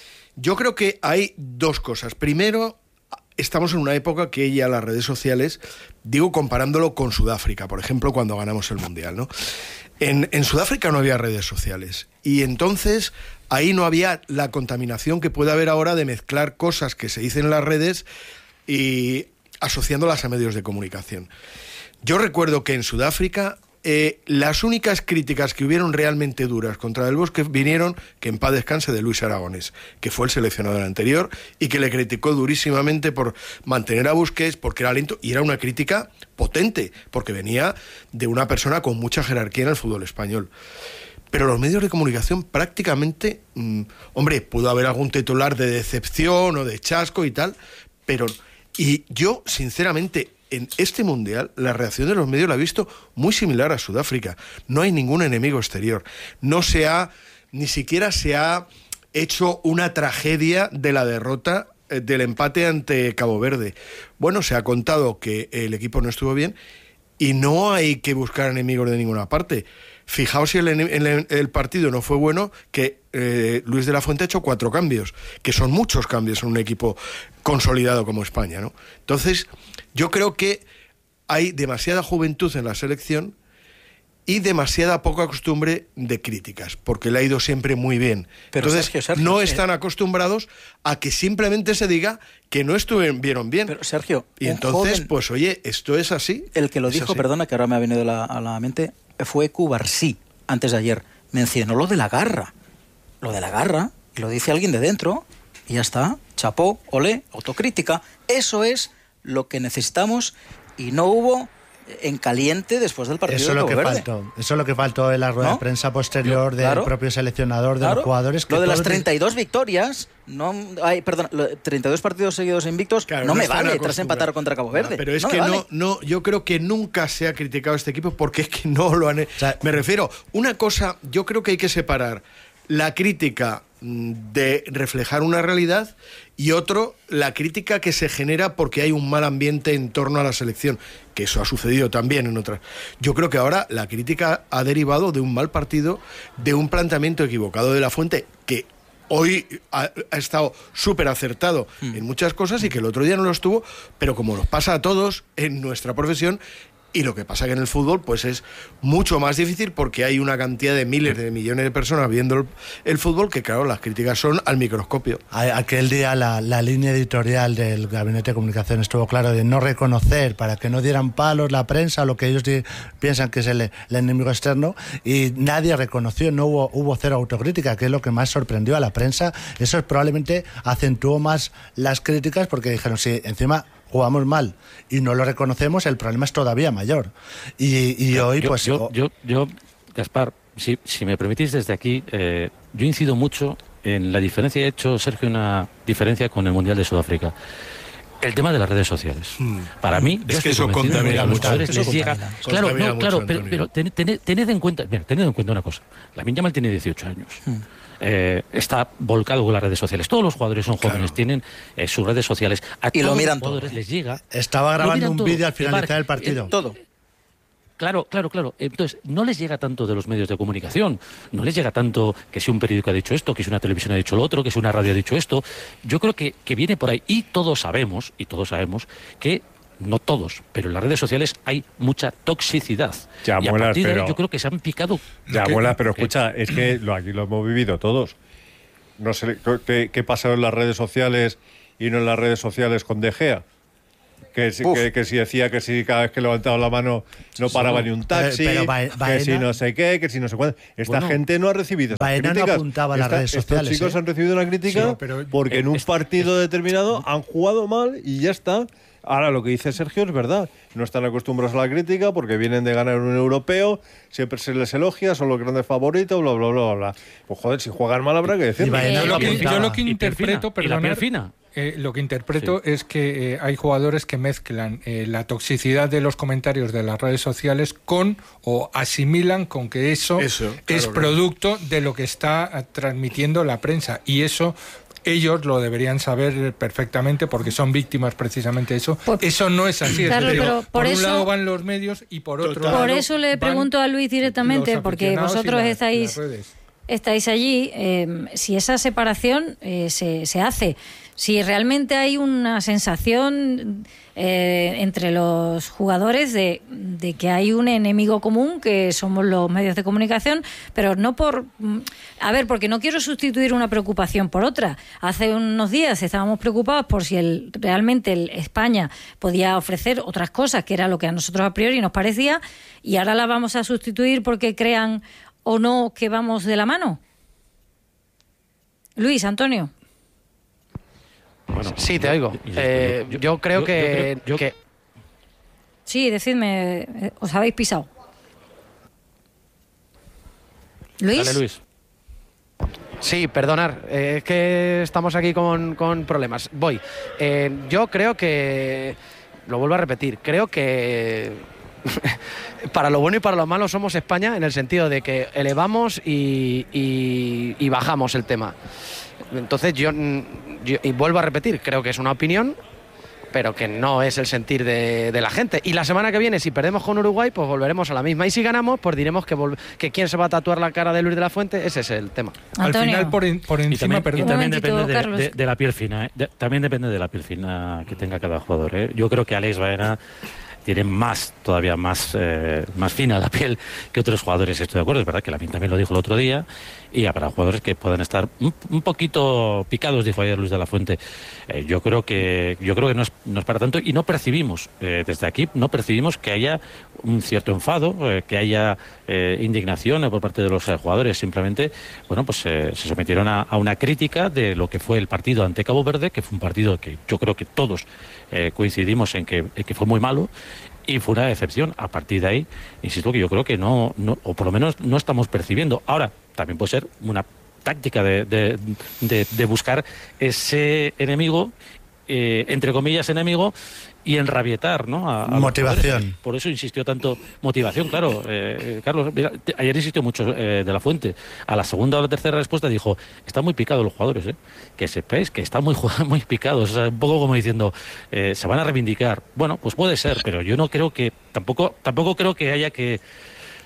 [SPEAKER 6] Yo creo que hay dos cosas. Primero, estamos en una época que ya las redes sociales, digo comparándolo con Sudáfrica, por ejemplo, cuando ganamos el Mundial, ¿no? En Sudáfrica no había redes sociales y entonces ahí no había la contaminación que puede haber ahora de mezclar cosas que se dicen en las redes y asociándolas a medios de comunicación. Yo recuerdo que en Sudáfrica las únicas críticas que hubieron realmente duras contra Del Bosque vinieron, que en paz descanse, de Luis Aragonés, que fue el seleccionador anterior y que le criticó durísimamente por mantener a Busquets porque era lento, y era una crítica potente porque venía de una persona con mucha jerarquía en el fútbol español. Pero los medios de comunicación prácticamente, hombre, pudo haber algún titular de decepción o de chasco y tal, pero y yo sinceramente en este Mundial la reacción de los medios la he visto muy similar a Sudáfrica. No hay ningún enemigo exterior. Ni siquiera se ha hecho una tragedia de la derrota del empate ante Cabo Verde. Bueno, se ha contado que el equipo no estuvo bien y no hay que buscar enemigos de ninguna parte. Fijaos si el partido no fue bueno, que Luis de la Fuente ha hecho 4 cambios, que son muchos cambios en un equipo consolidado como España, ¿no? Entonces, yo creo que hay demasiada juventud en la selección y demasiada poca costumbre de críticas, porque le ha ido siempre muy bien.
[SPEAKER 15] Pero
[SPEAKER 6] entonces,
[SPEAKER 15] Sergio,
[SPEAKER 6] no están acostumbrados a que simplemente se diga que no estuvieron bien.
[SPEAKER 15] Pero Sergio,
[SPEAKER 6] y entonces, pues oye, esto es así.
[SPEAKER 15] El que lo dijo, perdona, que ahora me ha venido a la mente, fue Cubarsí, antes de ayer. Mencionó lo de la garra. Lo de la garra, y lo dice alguien de dentro, y ya está. Chapó, olé, autocrítica. Eso es lo que necesitamos y no hubo en caliente después del partido.
[SPEAKER 22] Eso es lo que faltó en la rueda de prensa posterior del propio seleccionador, de los jugadores.
[SPEAKER 15] Que lo de las 32 victorias, 32 partidos seguidos invictos, no me vale tras empatar contra Cabo Verde.
[SPEAKER 6] Pero es que yo creo que nunca se ha criticado a este equipo porque es que no lo han... O sea, me refiero, una cosa, yo creo que hay que separar la crítica de reflejar una realidad y otro, la crítica que se genera porque hay un mal ambiente en torno a la selección, que eso ha sucedido también en otras. Yo creo que ahora la crítica ha derivado de un mal partido, de un planteamiento equivocado de la Fuente, que hoy ha estado súper acertado en muchas cosas y que el otro día no lo estuvo, pero como nos pasa a todos en nuestra profesión, Y lo que pasa que en el fútbol pues es mucho más difícil porque hay una cantidad de miles de millones de personas viendo el fútbol que, claro, las críticas son al microscopio.
[SPEAKER 22] Aquel día la línea editorial del Gabinete de Comunicación estuvo claro de no reconocer, para que no dieran palos la prensa, lo que ellos piensan que es el enemigo externo, y nadie reconoció, no hubo cero autocrítica, que es lo que más sorprendió a la prensa. Eso probablemente acentuó más las críticas porque dijeron, sí, encima jugamos mal y no lo reconocemos, el problema es todavía mayor. Y hoy, pues...
[SPEAKER 23] Yo, Gaspar, si me permitís desde aquí, yo incido mucho en la diferencia. He hecho, Sergio, una diferencia con el Mundial de Sudáfrica. El tema de las redes sociales. Para mí,
[SPEAKER 6] es que eso contamina mucho.
[SPEAKER 23] Claro, pero tened en cuenta una cosa. Lamine Yamal tiene 18 años. Está volcado con las redes sociales. Todos los jugadores son jóvenes, tienen sus redes sociales.
[SPEAKER 15] Y lo miran todo.
[SPEAKER 23] Les llega.
[SPEAKER 22] Estaba grabando un vídeo al finalizar el partido.
[SPEAKER 15] Todo.
[SPEAKER 23] Claro. Entonces, no les llega tanto de los medios de comunicación, no les llega tanto que si un periódico ha dicho esto, que si una televisión ha dicho lo otro, que si una radio ha dicho esto. Yo creo que viene por ahí. Y todos sabemos que, no todos, pero en las redes sociales hay mucha toxicidad.
[SPEAKER 7] Ya,
[SPEAKER 23] y a partir de ahí yo creo que se han picado.
[SPEAKER 7] Ya, abuelas, pero escucha, es que aquí lo hemos vivido todos. No sé qué pasó en las redes sociales y no en las redes sociales con De Gea. Que si decía que si cada vez que levantaba la mano no paraba ni un taxi, que si no sé qué, que si no sé cuánto. Esta gente no ha recibido
[SPEAKER 22] Baena
[SPEAKER 7] críticas.
[SPEAKER 22] No apuntaba a las redes sociales.
[SPEAKER 7] Estos chicos han recibido una crítica porque en un partido determinado han jugado mal y ya está. Ahora, lo que dice Sergio es verdad. No están acostumbrados a la crítica porque vienen de ganar un europeo, siempre se les elogia, son los grandes favoritos, bla, bla, bla, bla. Pues joder, si juegan mal habrá que decirlo.
[SPEAKER 14] Yo lo que interpreto, lo que interpreto es que hay jugadores que mezclan la toxicidad de los comentarios de las redes sociales con, o asimilan con que eso es producto de lo que está transmitiendo la prensa, y eso ellos lo deberían saber perfectamente porque son víctimas precisamente de eso. Eso no es así.
[SPEAKER 5] Claro, pero
[SPEAKER 14] por un lado van los medios y por otro lado...
[SPEAKER 5] Por eso le pregunto a Luis directamente, porque vosotros estáis allí, si esa separación se hace, si realmente hay una sensación entre los jugadores de que hay un enemigo común, que somos los medios de comunicación, pero no por... A ver, porque no quiero sustituir una preocupación por otra. Hace unos días estábamos preocupados por si realmente España podía ofrecer otras cosas, que era lo que a nosotros a priori nos parecía, y ahora la vamos a sustituir porque crean o no que vamos de la mano. Luis, Antonio.
[SPEAKER 18] Bueno, sí, te oigo. Yo creo que...
[SPEAKER 5] Sí, decidme, os habéis pisado. ¿Luis?
[SPEAKER 23] Dale, Luis.
[SPEAKER 18] Sí, perdonar, es que estamos aquí con problemas. Voy. Yo creo que... Lo vuelvo a repetir, creo que... para lo bueno y para lo malo somos España, en el sentido de que elevamos y bajamos el tema. Entonces yo y vuelvo a repetir, creo que es una opinión, pero que no es el sentir de la gente. Y la semana que viene, si perdemos con Uruguay, pues volveremos a la misma. Y si ganamos, pues diremos que quién se va a tatuar la cara de Luis de la Fuente. Ese es el tema.
[SPEAKER 14] Antonio. Al final, por encima,
[SPEAKER 23] y también depende de la piel fina. También depende de la piel fina que tenga cada jugador. Yo creo que Alex Baena tiene todavía más fina la piel que otros jugadores. Estoy de acuerdo, es verdad que Lamine también lo dijo el otro día, y para jugadores que puedan estar un poquito picados, dijo ayer Luis de la Fuente. Yo creo que no es para tanto, y no percibimos, desde aquí, no percibimos que haya un cierto enfado, que haya indignación por parte de los jugadores. Simplemente, bueno, pues se sometieron a una crítica de lo que fue el partido ante Cabo Verde, que fue un partido que yo creo que todos coincidimos en que fue muy malo, y fue una decepción. A partir de ahí, insisto, que yo creo que no, o por lo menos no estamos percibiendo. Ahora, también puede ser una táctica de buscar ese enemigo, entre comillas enemigo, y enrabietar, ¿no? A
[SPEAKER 22] motivación.
[SPEAKER 23] Por eso insistió tanto. Motivación, claro. Carlos, mira, ayer insistió mucho de la Fuente. A la segunda o la tercera respuesta dijo: están muy picados los jugadores, que sepáis que están muy picados. O sea, un poco como diciendo, se van a reivindicar. Bueno, pues puede ser, pero yo no creo que... Tampoco creo que haya que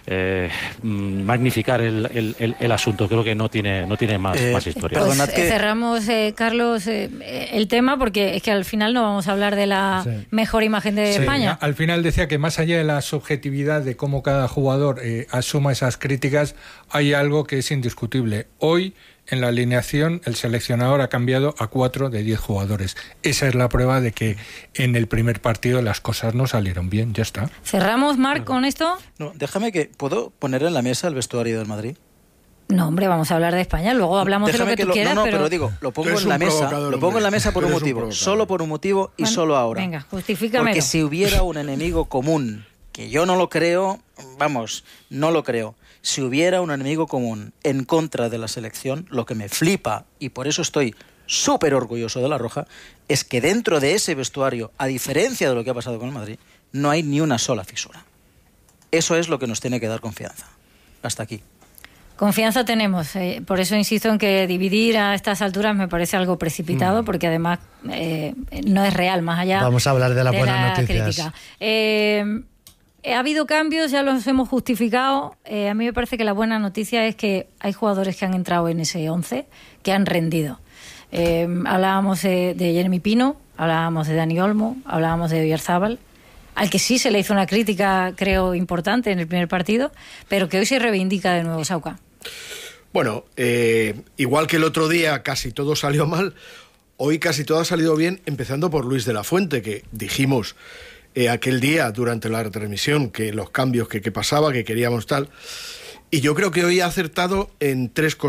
[SPEAKER 23] magnificar el asunto. Creo que no tiene más historia.
[SPEAKER 5] Pues cerramos, Carlos, el tema, porque es que al final no vamos a hablar de la mejor imagen de España.
[SPEAKER 14] Al final decía que más allá de la subjetividad de cómo cada jugador asuma esas críticas, hay algo que es indiscutible. Hoy, en la alineación, el seleccionador ha cambiado a 4 de 10 jugadores. Esa es la prueba de que en el primer partido las cosas no salieron bien. Ya está.
[SPEAKER 5] ¿Cerramos, Marc, con esto?
[SPEAKER 15] No, déjame que... ¿Puedo poner en la mesa el vestuario del Madrid?
[SPEAKER 5] No, hombre, vamos a hablar de España. Luego hablamos de lo que tú quieras,
[SPEAKER 15] pero digo, lo pongo en la mesa. Lo pongo en la mesa por un motivo. Solo por un motivo y solo ahora.
[SPEAKER 5] Venga, justifícamelo.
[SPEAKER 15] Porque si hubiera un enemigo común, que yo no lo creo, no lo creo. Si hubiera un enemigo común en contra de la selección, lo que me flipa, y por eso estoy súper orgulloso de La Roja, es que dentro de ese vestuario, a diferencia de lo que ha pasado con el Madrid, no hay ni una sola fisura. Eso es lo que nos tiene que dar confianza. Hasta aquí.
[SPEAKER 5] Confianza tenemos, por eso insisto en que dividir a estas alturas me parece algo precipitado, porque además no es real, más allá.
[SPEAKER 22] Vamos a hablar de las buenas noticias.
[SPEAKER 5] Ha habido cambios, ya los hemos justificado. A mí me parece que la buena noticia es que hay jugadores que han entrado en ese 11, que han rendido. Hablábamos de Jeremy Pino, hablábamos de Dani Olmo, hablábamos de Oyarzabal, al que sí se le hizo una crítica, creo, importante en el primer partido, pero que hoy se reivindica de nuevo, Sauca.
[SPEAKER 6] Bueno, igual que el otro día casi todo salió mal, hoy casi todo ha salido bien, empezando por Luis de la Fuente, que dijimos aquel día durante la retransmisión que los cambios que pasaba, que queríamos tal, y yo creo que hoy ha acertado en 3 cosas.